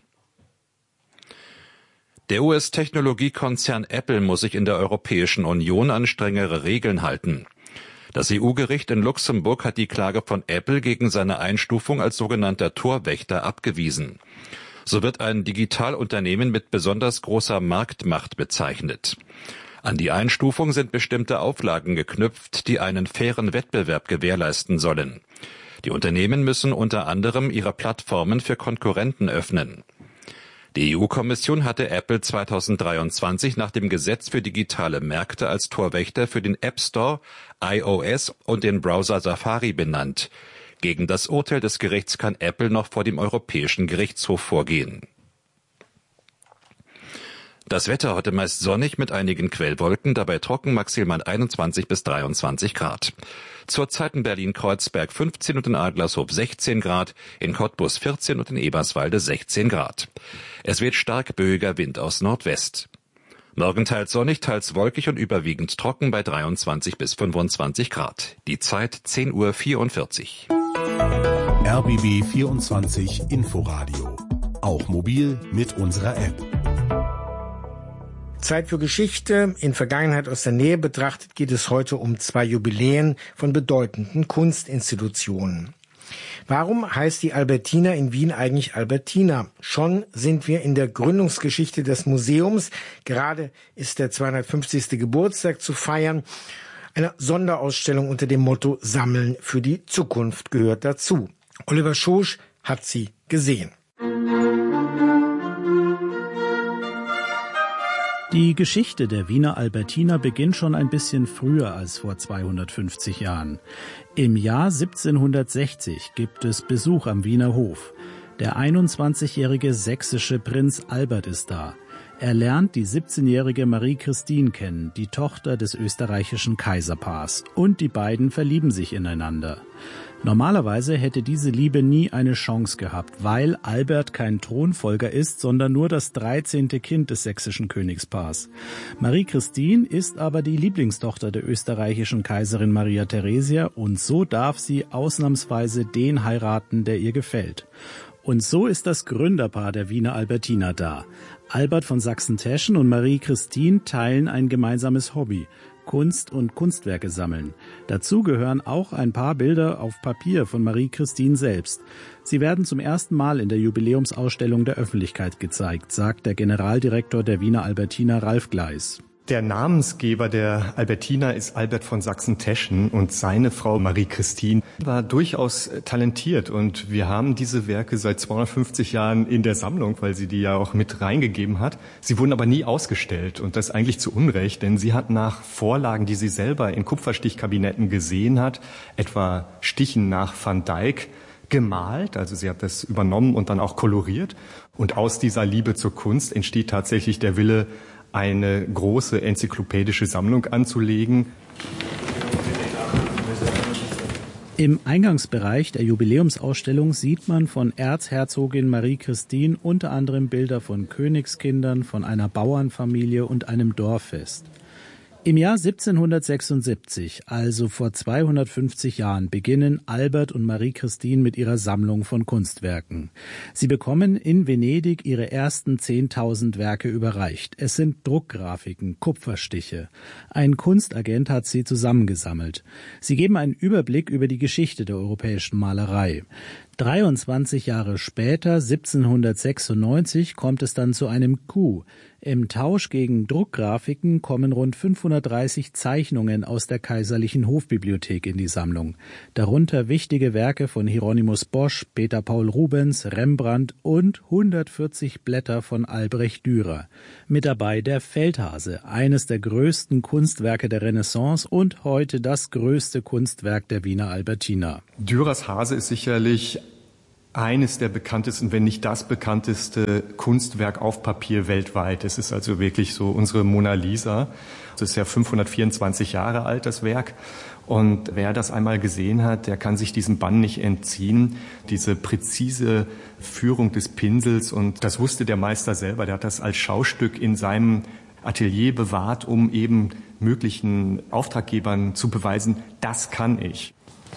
Der U S-Technologiekonzern Apple muss sich in der Europäischen Union an strengere Regeln halten. Das E U-Gericht in Luxemburg hat die Klage von Apple gegen seine Einstufung als sogenannter Torwächter abgewiesen. So wird ein Digitalunternehmen mit besonders großer Marktmacht bezeichnet. An die Einstufung sind bestimmte Auflagen geknüpft, die einen fairen Wettbewerb gewährleisten sollen. Die Unternehmen müssen unter anderem ihre Plattformen für Konkurrenten öffnen. Die E U-Kommission hatte Apple zweitausenddreiundzwanzig nach dem Gesetz für digitale Märkte als Torwächter für den App Store, iOS und den Browser Safari benannt. Gegen das Urteil des Gerichts kann Apple noch vor dem Europäischen Gerichtshof vorgehen. Das Wetter heute meist sonnig mit einigen Quellwolken, dabei trocken, maximal einundzwanzig bis dreiundzwanzig Grad. Zurzeit in Berlin-Kreuzberg fünfzehn und in Adlershof sechzehn Grad, in Cottbus vierzehn und in Eberswalde sechzehn Grad. Es weht stark böiger Wind aus Nordwest. Morgen teils sonnig, teils wolkig und überwiegend trocken bei dreiundzwanzig bis fünfundzwanzig Grad. Die Zeit zehn Uhr vierundvierzig. R B B vierundzwanzig Inforadio. Auch mobil mit unserer App. Zeit für Geschichte. In Vergangenheit aus der Nähe betrachtet geht es heute um zwei Jubiläen von bedeutenden Kunstinstitutionen. Warum heißt die Albertina in Wien eigentlich Albertina? Schon sind wir in der Gründungsgeschichte des Museums. Gerade ist der zweihundertfünfzigste Geburtstag zu feiern. Eine Sonderausstellung unter dem Motto Sammeln für die Zukunft gehört dazu. Oliver Schosch hat sie gesehen. Die Geschichte der Wiener Albertina beginnt schon ein bisschen früher als vor zweihundertfünfzig Jahren. Im Jahr siebzehnhundertsechzig gibt es Besuch am Wiener Hof. Der einundzwanzigjährige sächsische Prinz Albert ist da. Er lernt die siebzehnjährige Marie Christine kennen, die Tochter des österreichischen Kaiserpaars. Und die beiden verlieben sich ineinander. Normalerweise hätte diese Liebe nie eine Chance gehabt, weil Albert kein Thronfolger ist, sondern nur das dreizehnte Kind des sächsischen Königspaars. Marie Christine ist aber die Lieblingstochter der österreichischen Kaiserin Maria Theresia und so darf sie ausnahmsweise den heiraten, der ihr gefällt. Und so ist das Gründerpaar der Wiener Albertina da. Albert von Sachsen-Teschen und Marie Christine teilen ein gemeinsames Hobby: Kunst und Kunstwerke sammeln. Dazu gehören auch ein paar Bilder auf Papier von Marie Christine selbst. Sie werden zum ersten Mal in der Jubiläumsausstellung der Öffentlichkeit gezeigt, sagt der Generaldirektor der Wiener Albertina Ralf Gleis. Der Namensgeber der Albertina ist Albert von Sachsen-Teschen und seine Frau Marie Christine war durchaus talentiert und wir haben diese Werke seit zweihundertfünfzig Jahren in der Sammlung, weil sie die ja auch mit reingegeben hat. Sie wurden aber nie ausgestellt und das eigentlich zu Unrecht, denn sie hat nach Vorlagen, die sie selber in Kupferstichkabinetten gesehen hat, etwa Stichen nach Van Dyck, gemalt, also sie hat das übernommen und dann auch koloriert und aus dieser Liebe zur Kunst entsteht tatsächlich der Wille, eine große enzyklopädische Sammlung anzulegen. Im Eingangsbereich der Jubiläumsausstellung sieht man von Erzherzogin Marie Christine unter anderem Bilder von Königskindern, von einer Bauernfamilie und einem Dorffest. Im Jahr siebzehnhundertsechsundsiebzig, also vor zweihundertfünfzig Jahren, beginnen Albert und Marie-Christine mit ihrer Sammlung von Kunstwerken. Sie bekommen in Venedig ihre ersten zehntausend Werke überreicht. Es sind Druckgrafiken, Kupferstiche. Ein Kunstagent hat sie zusammengesammelt. Sie geben einen Überblick über die Geschichte der europäischen Malerei. dreiundzwanzig Jahre später, siebzehnhundertsechsundneunzig, kommt es dann zu einem Coup. Im Tausch gegen Druckgrafiken kommen rund fünfhundertdreißig Zeichnungen aus der Kaiserlichen Hofbibliothek in die Sammlung. Darunter wichtige Werke von Hieronymus Bosch, Peter Paul Rubens, Rembrandt und hundertvierzig Blätter von Albrecht Dürer. Mit dabei der Feldhase, eines der größten Kunstwerke der Renaissance und heute das größte Kunstwerk der Wiener Albertiner. Dürers Hase ist sicherlich eines der bekanntesten, wenn nicht das bekannteste Kunstwerk auf Papier weltweit. Es ist also wirklich so unsere Mona Lisa. Es ist ja fünfhundertvierundzwanzig Jahre alt, das Werk. Und wer das einmal gesehen hat, der kann sich diesem Bann nicht entziehen. Diese präzise Führung des Pinsels, und das wusste der Meister selber. Der hat das als Schaustück in seinem Atelier bewahrt, um eben möglichen Auftraggebern zu beweisen, das kann ich.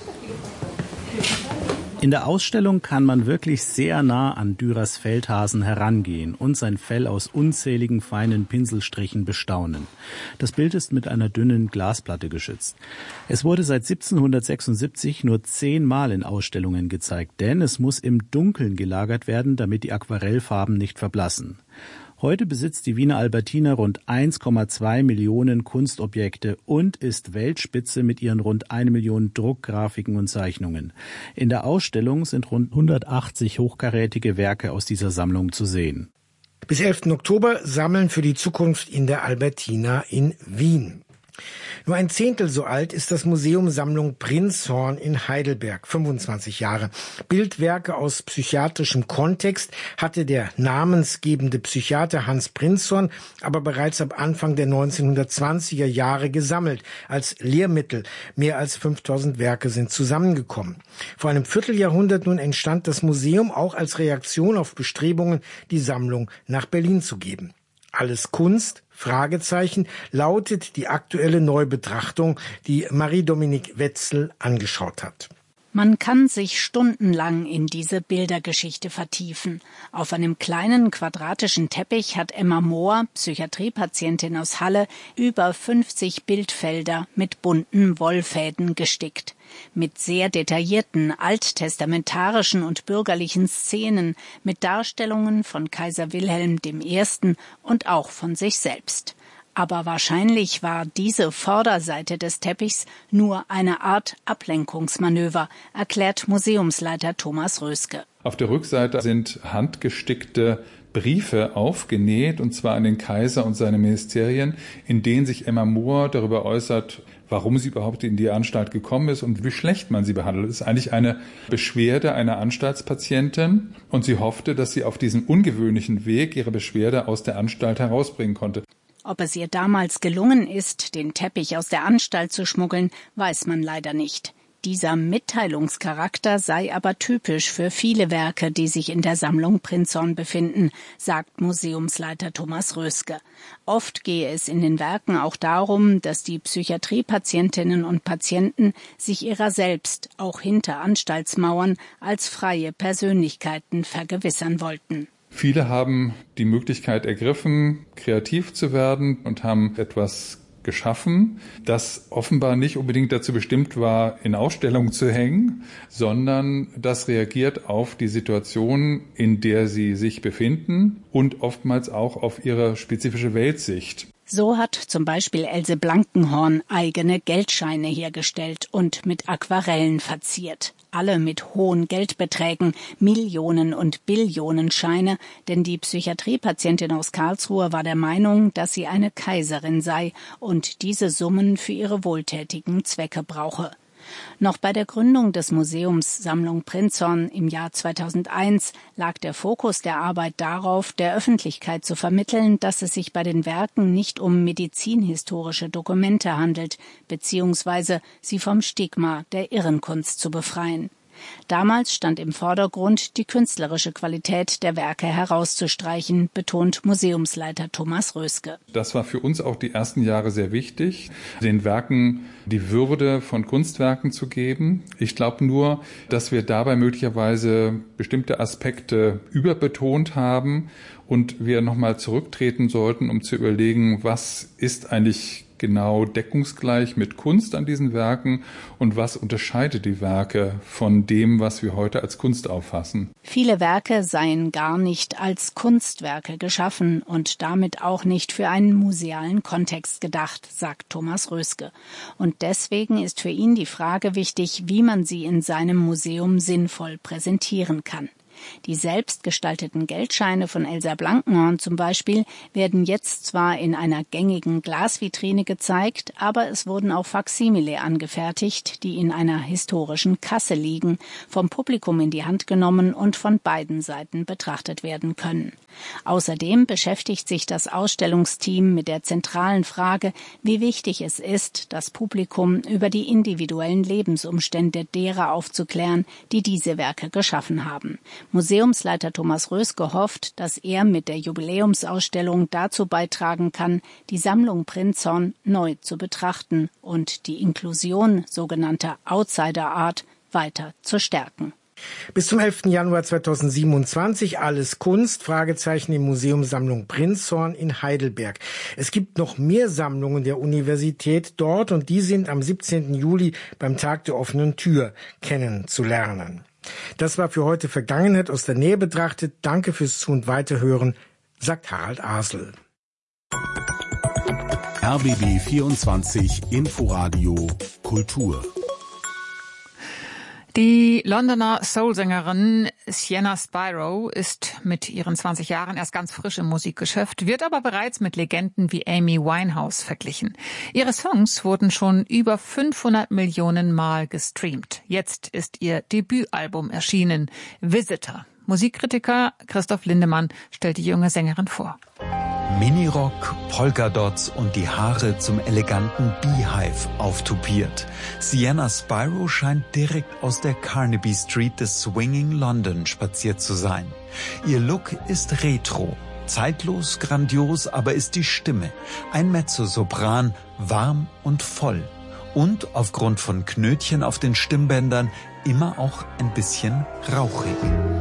In der Ausstellung kann man wirklich sehr nah an Dürers Feldhasen herangehen und sein Fell aus unzähligen feinen Pinselstrichen bestaunen. Das Bild ist mit einer dünnen Glasplatte geschützt. Es wurde seit siebzehnhundertsechsundsiebzig nur zehnmal in Ausstellungen gezeigt, denn es muss im Dunkeln gelagert werden, damit die Aquarellfarben nicht verblassen. Heute besitzt die Wiener Albertiner rund eins Komma zwei Millionen Kunstobjekte und ist Weltspitze mit ihren rund eine Million Druckgrafiken und Zeichnungen. In der Ausstellung sind rund hundertachtzig hochkarätige Werke aus dieser Sammlung zu sehen. Bis elften Oktober Sammeln für die Zukunft in der Albertina in Wien. Nur ein Zehntel so alt ist das Museum Sammlung Prinzhorn in Heidelberg, fünfundzwanzig Jahre. Bildwerke aus psychiatrischem Kontext hatte der namensgebende Psychiater Hans Prinzhorn aber bereits ab Anfang der neunzehnhundertzwanziger Jahre gesammelt, als Lehrmittel. Mehr als fünftausend Werke sind zusammengekommen. Vor einem Vierteljahrhundert nun entstand das Museum auch als Reaktion auf Bestrebungen, die Sammlung nach Berlin zu geben. Alles Kunst? Fragezeichen, lautet die aktuelle Neubetrachtung, die Marie-Dominique Wetzel angeschaut hat. Man kann sich stundenlang in diese Bildergeschichte vertiefen. Auf einem kleinen quadratischen Teppich hat Emma Mohr, Psychiatriepatientin aus Halle, über fünfzig Bildfelder mit bunten Wollfäden gestickt. Mit sehr detaillierten, alttestamentarischen und bürgerlichen Szenen, mit Darstellungen von Kaiser Wilhelm der Erste. Und auch von sich selbst. Aber wahrscheinlich war diese Vorderseite des Teppichs nur eine Art Ablenkungsmanöver, erklärt Museumsleiter Thomas Röske. Auf der Rückseite sind handgestickte Briefe aufgenäht, und zwar an den Kaiser und seine Ministerien, in denen sich Emma Mohr darüber äußert, warum sie überhaupt in die Anstalt gekommen ist und wie schlecht man sie behandelt. Das ist eigentlich eine Beschwerde einer Anstaltspatientin, und sie hoffte, dass sie auf diesem ungewöhnlichen Weg ihre Beschwerde aus der Anstalt herausbringen konnte. Ob es ihr damals gelungen ist, den Teppich aus der Anstalt zu schmuggeln, weiß man leider nicht. Dieser Mitteilungscharakter sei aber typisch für viele Werke, die sich in der Sammlung Prinzhorn befinden, sagt Museumsleiter Thomas Röske. Oft gehe es in den Werken auch darum, dass die Psychiatriepatientinnen und Patienten sich ihrer selbst, auch hinter Anstaltsmauern, als freie Persönlichkeiten vergewissern wollten. Viele haben die Möglichkeit ergriffen, kreativ zu werden und haben etwas geschaffen, das offenbar nicht unbedingt dazu bestimmt war, in Ausstellungen zu hängen, sondern das reagiert auf die Situation, in der sie sich befinden und oftmals auch auf ihre spezifische Weltsicht. So hat zum Beispiel Else Blankenhorn eigene Geldscheine hergestellt und mit Aquarellen verziert. Alle mit hohen Geldbeträgen, Millionen- und Billionenscheine, denn die Psychiatriepatientin aus Karlsruhe war der Meinung, dass sie eine Kaiserin sei und diese Summen für ihre wohltätigen Zwecke brauche. Noch bei der Gründung des Museums Sammlung Prinzhorn im Jahr zweitausendeins lag der Fokus der Arbeit darauf, der Öffentlichkeit zu vermitteln, dass es sich bei den Werken nicht um medizinhistorische Dokumente handelt, beziehungsweise sie vom Stigma der Irrenkunst zu befreien. Damals stand im Vordergrund, die künstlerische Qualität der Werke herauszustreichen, betont Museumsleiter Thomas Röske. Das war für uns auch die ersten Jahre sehr wichtig, den Werken die Würde von Kunstwerken zu geben. Ich glaube nur, dass wir dabei möglicherweise bestimmte Aspekte überbetont haben und wir nochmal zurücktreten sollten, um zu überlegen, was ist eigentlich genau deckungsgleich mit Kunst an diesen Werken und was unterscheidet die Werke von dem, was wir heute als Kunst auffassen. Viele Werke seien gar nicht als Kunstwerke geschaffen und damit auch nicht für einen musealen Kontext gedacht, sagt Thomas Röske. Und deswegen ist für ihn die Frage wichtig, wie man sie in seinem Museum sinnvoll präsentieren kann. Die selbstgestalteten Geldscheine von Elsa Blankenhorn zum Beispiel werden jetzt zwar in einer gängigen Glasvitrine gezeigt, aber es wurden auch Faksimile angefertigt, die in einer historischen Kasse liegen, vom Publikum in die Hand genommen und von beiden Seiten betrachtet werden können. Außerdem beschäftigt sich das Ausstellungsteam mit der zentralen Frage, wie wichtig es ist, das Publikum über die individuellen Lebensumstände derer aufzuklären, die diese Werke geschaffen haben. Museumsleiter Thomas Röske hofft, dass er mit der Jubiläumsausstellung dazu beitragen kann, die Sammlung Prinzhorn neu zu betrachten und die Inklusion sogenannter Outsider Art weiter zu stärken. Bis zum elften Januar zweitausendsiebenundzwanzig alles Kunst, Fragezeichen im Museum Sammlung Prinzhorn in Heidelberg. Es gibt noch mehr Sammlungen der Universität dort und die sind am siebzehnten Juli beim Tag der offenen Tür kennenzulernen. Das war für heute Vergangenheit aus der Nähe betrachtet. Danke fürs Zu- und Weiterhören, sagt Harald Asel. R B B vierundzwanzig Inforadio Kultur. Die Londoner Soul-Sängerin Sienna Spiro ist mit ihren zwanzig Jahren erst ganz frisch im Musikgeschäft, wird aber bereits mit Legenden wie Amy Winehouse verglichen. Ihre Songs wurden schon über fünfhundert Millionen Mal gestreamt. Jetzt ist ihr Debütalbum erschienen, Visitor. Musikkritiker Christoph Lindemann stellt die junge Sängerin vor. Minirock, Polkadots und die Haare zum eleganten Beehive auftupiert. Sienna Spiro scheint direkt aus der Carnaby Street des Swinging London spaziert zu sein. Ihr Look ist retro, zeitlos, grandios, aber ist die Stimme. Ein Mezzosopran, warm und voll. Und aufgrund von Knötchen auf den Stimmbändern immer auch ein bisschen rauchig.